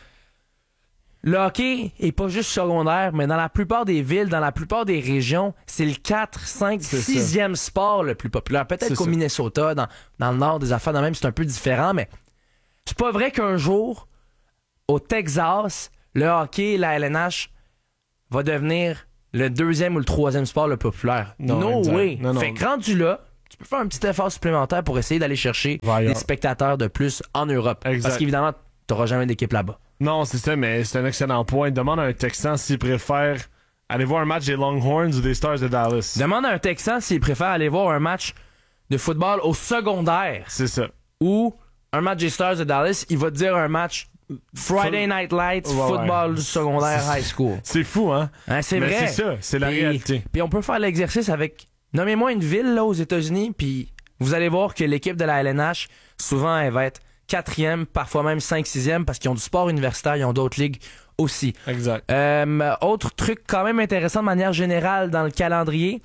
[SPEAKER 3] le hockey est pas juste secondaire, mais dans la plupart des villes, dans la plupart des régions, c'est le 4, 5, 6e sport le plus populaire. Peut-être qu'au Minnesota, dans le nord des affaires, même c'est un peu différent, mais c'est pas vrai qu'un jour, au Texas, le hockey, la LNH, va devenir le 2e ou le 3e sport le plus populaire. No way!
[SPEAKER 2] Non.
[SPEAKER 3] Fait que rendu là, tu peux faire un petit effort supplémentaire pour essayer d'aller chercher des spectateurs de plus en Europe.
[SPEAKER 2] Exact.
[SPEAKER 3] Parce qu'évidemment, t'auras jamais d'équipe là-bas.
[SPEAKER 2] Non, c'est ça, mais c'est un excellent point. Demande à un Texan s'il préfère aller voir un match des Longhorns ou des Stars de Dallas.
[SPEAKER 3] Demande à un Texan s'il préfère aller voir un match de football au secondaire.
[SPEAKER 2] C'est ça.
[SPEAKER 3] Ou un match des Stars de Dallas, il va te dire un match Friday Night Lights, football du secondaire high school.
[SPEAKER 2] C'est fou, hein?
[SPEAKER 3] C'est
[SPEAKER 2] mais
[SPEAKER 3] vrai.
[SPEAKER 2] C'est ça, c'est la réalité.
[SPEAKER 3] Puis on peut faire l'exercice avec... Nommez-moi une ville là aux États-Unis, puis vous allez voir que l'équipe de la LNH, souvent, elle va être 4e, parfois même 5, 6e, parce qu'ils ont du sport universitaire, ils ont d'autres ligues aussi.
[SPEAKER 2] Exact.
[SPEAKER 3] Autre truc quand même intéressant de manière générale dans le calendrier,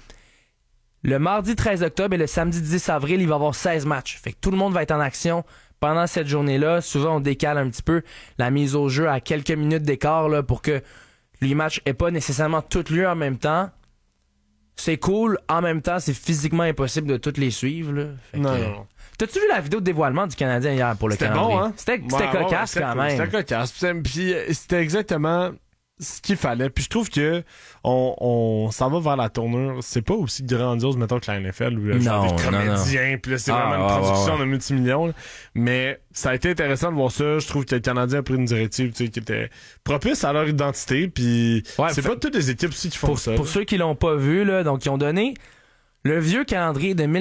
[SPEAKER 3] le mardi 13 octobre et le samedi 10 avril, il va y avoir 16 matchs. Fait que tout le monde va être en action pendant cette journée-là. Souvent, on décale un petit peu la mise au jeu à quelques minutes d'écart là, pour que les matchs aient pas nécessairement tout lieu en même temps. C'est cool, en même temps, c'est physiquement impossible de toutes les suivre. Là.
[SPEAKER 2] Non.
[SPEAKER 3] T'as-tu vu la vidéo de dévoilement du Canadien hier pour le calendrier?
[SPEAKER 2] C'était bon, hein?
[SPEAKER 3] C'était cocasse quand même.
[SPEAKER 2] C'était cocasse. Puis c'était exactement ce qu'il fallait. Puis je trouve que on s'en va vers la tournure. C'est pas aussi grandiose, mettons, que la NFL où genre des comédiens. Puis là, c'est vraiment une production de multimillions. Là. Mais ça a été intéressant de voir ça. Je trouve que le Canadien a pris une directive qui était propice à leur identité. Puis c'est pas toutes les équipes aussi qui font ça.
[SPEAKER 3] Pour ceux qui l'ont pas vu, là, donc ils ont donné le vieux calendrier de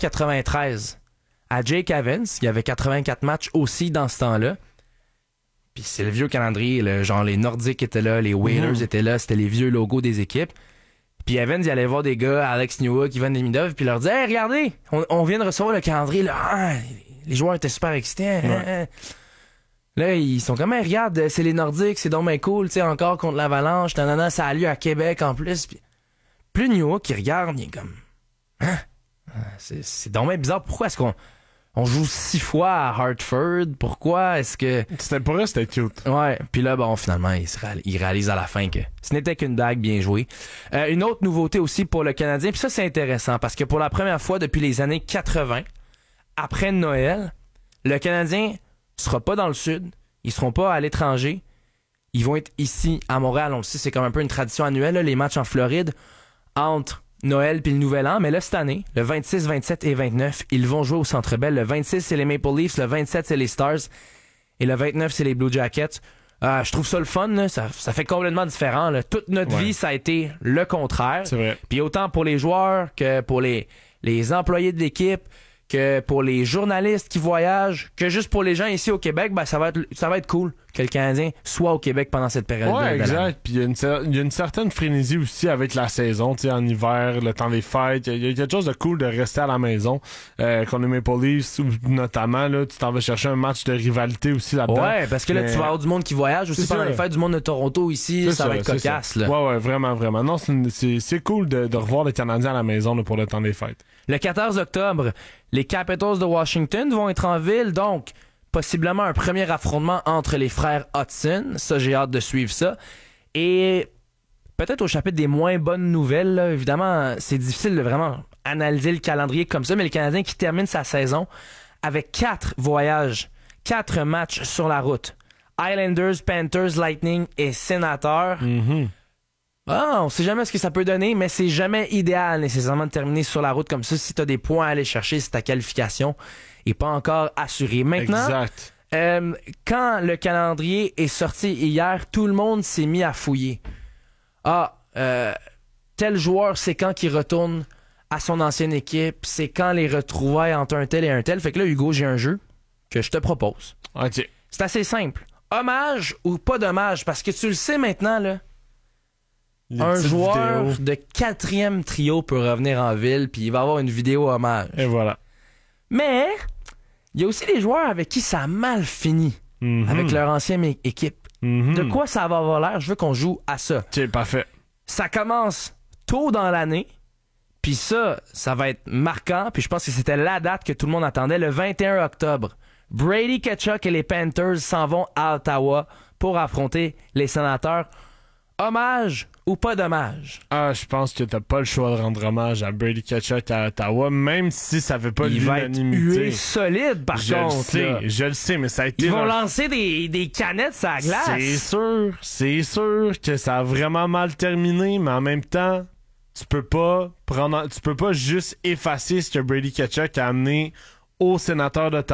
[SPEAKER 3] 1993 à Jake Evans. Il y avait 84 matchs aussi dans ce temps-là. Puis c'est le vieux calendrier, là, genre les Nordiques étaient là, les Whalers étaient là, c'était les vieux logos des équipes. Puis Evans, il allait voir des gars, Alex Newhook, Ivan Demidov, puis il leur disait « Hey, regardez, on vient de recevoir le calendrier, là. Ah, les joueurs étaient super excités. Ouais. Là, ils sont comme « Hey, regarde, c'est les Nordiques, c'est donc bien cool, tu sais, encore contre l'Avalanche, nanana, ça a lieu à Québec en plus. » Puis plus Newhook, il regarde, il est comme « Hein? C'est donc bien bizarre, pourquoi est-ce qu'on joue 6 fois à Hartford. Pourquoi est-ce que...
[SPEAKER 2] C'était pour eux, c'était cute.
[SPEAKER 3] Ouais. Puis là, bon, finalement, il réalise à la fin que ce n'était qu'une blague bien jouée. Une autre nouveauté aussi pour le Canadien, puis ça, c'est intéressant, parce que pour la première fois depuis les années 80, après Noël, le Canadien sera pas dans le Sud, ils seront pas à l'étranger, ils vont être ici, à Montréal. On le sait, c'est comme un peu une tradition annuelle, là, les matchs en Floride, entre Noël puis le Nouvel An, mais là, cette année, le 26, 27 et 29, ils vont jouer au Centre Bell. Le 26, c'est les Maple Leafs. Le 27, c'est les Stars. Et le 29, c'est les Blue Jackets. Je trouve ça le fun, là. Ça fait complètement différent, là. Toute notre vie, ça a été le contraire.
[SPEAKER 2] C'est vrai.
[SPEAKER 3] Puis autant pour les joueurs que pour les employés de l'équipe, que pour les journalistes qui voyagent, que juste pour les gens ici au Québec, ben ça va être cool que le Canadien soit au Québec pendant cette période.
[SPEAKER 2] Ouais, exact. Puis il y a une certaine frénésie aussi avec la saison, tu sais, en hiver, le temps des fêtes. Il y a quelque chose de cool de rester à la maison. Qu'on les Maple Leafs, notamment, là, tu t'en vas chercher un match de rivalité aussi là-dedans.
[SPEAKER 3] Ouais, parce que là, tu vas avoir du monde qui voyage aussi pendant les fêtes, du monde de Toronto ici. Ça va être cocasse, là.
[SPEAKER 2] Ouais, vraiment, vraiment. Non, c'est cool de revoir les Canadiens à la maison là, pour le temps des fêtes.
[SPEAKER 3] Le 14 octobre, les Capitals de Washington vont être en ville, donc possiblement un premier affrontement entre les frères Hudson. Ça, j'ai hâte de suivre ça. Et peut-être au chapitre des moins bonnes nouvelles, là, évidemment, c'est difficile de vraiment analyser le calendrier comme ça, mais le Canadien qui termine sa saison avec 4 voyages, 4 matchs sur la route. Islanders, Panthers, Lightning et Sénateurs. On sait jamais ce que ça peut donner, mais c'est jamais idéal nécessairement de terminer sur la route comme ça si t'as des points à aller chercher, si ta qualification est pas encore assurée. Maintenant,
[SPEAKER 2] exact.
[SPEAKER 3] Quand le calendrier est sorti hier, tout le monde s'est mis à fouiller. Tel joueur, c'est quand qu'il retourne à son ancienne équipe, c'est quand les retrouvailles entre un tel et un tel. Fait que là, Hugo, j'ai un jeu que je te propose.
[SPEAKER 2] Okay.
[SPEAKER 3] C'est assez simple. Hommage ou pas d'hommage, parce que tu le sais maintenant, là. Un joueur de 4e trio peut revenir en ville, puis il va avoir une vidéo hommage.
[SPEAKER 2] Et voilà.
[SPEAKER 3] Mais il y a aussi des joueurs avec qui ça a mal fini, avec leur ancienne équipe. De quoi ça va avoir l'air? Je veux qu'on joue à ça.
[SPEAKER 2] OK, parfait. Ça
[SPEAKER 3] commence tôt dans l'année, puis ça va être marquant, puis je pense que c'était la date que tout le monde attendait, le 21 octobre. Brady Tkachuk et les Panthers s'en vont à Ottawa pour affronter les Sénateurs. Hommage ou pas d'hommage?
[SPEAKER 2] Je pense que t'as pas le choix de rendre hommage à Brady Tkachuk à Ottawa, même si ça fait pas l'unanimité.
[SPEAKER 3] Il va être solide, par contre.
[SPEAKER 2] Je le sais, mais ça a été...
[SPEAKER 3] Ils vont lancer des canettes sur la glace.
[SPEAKER 2] C'est sûr que ça a vraiment mal terminé, mais en même temps, tu peux pas juste effacer ce que Brady Tkachuk a amené aux Sénateurs d'Ottawa.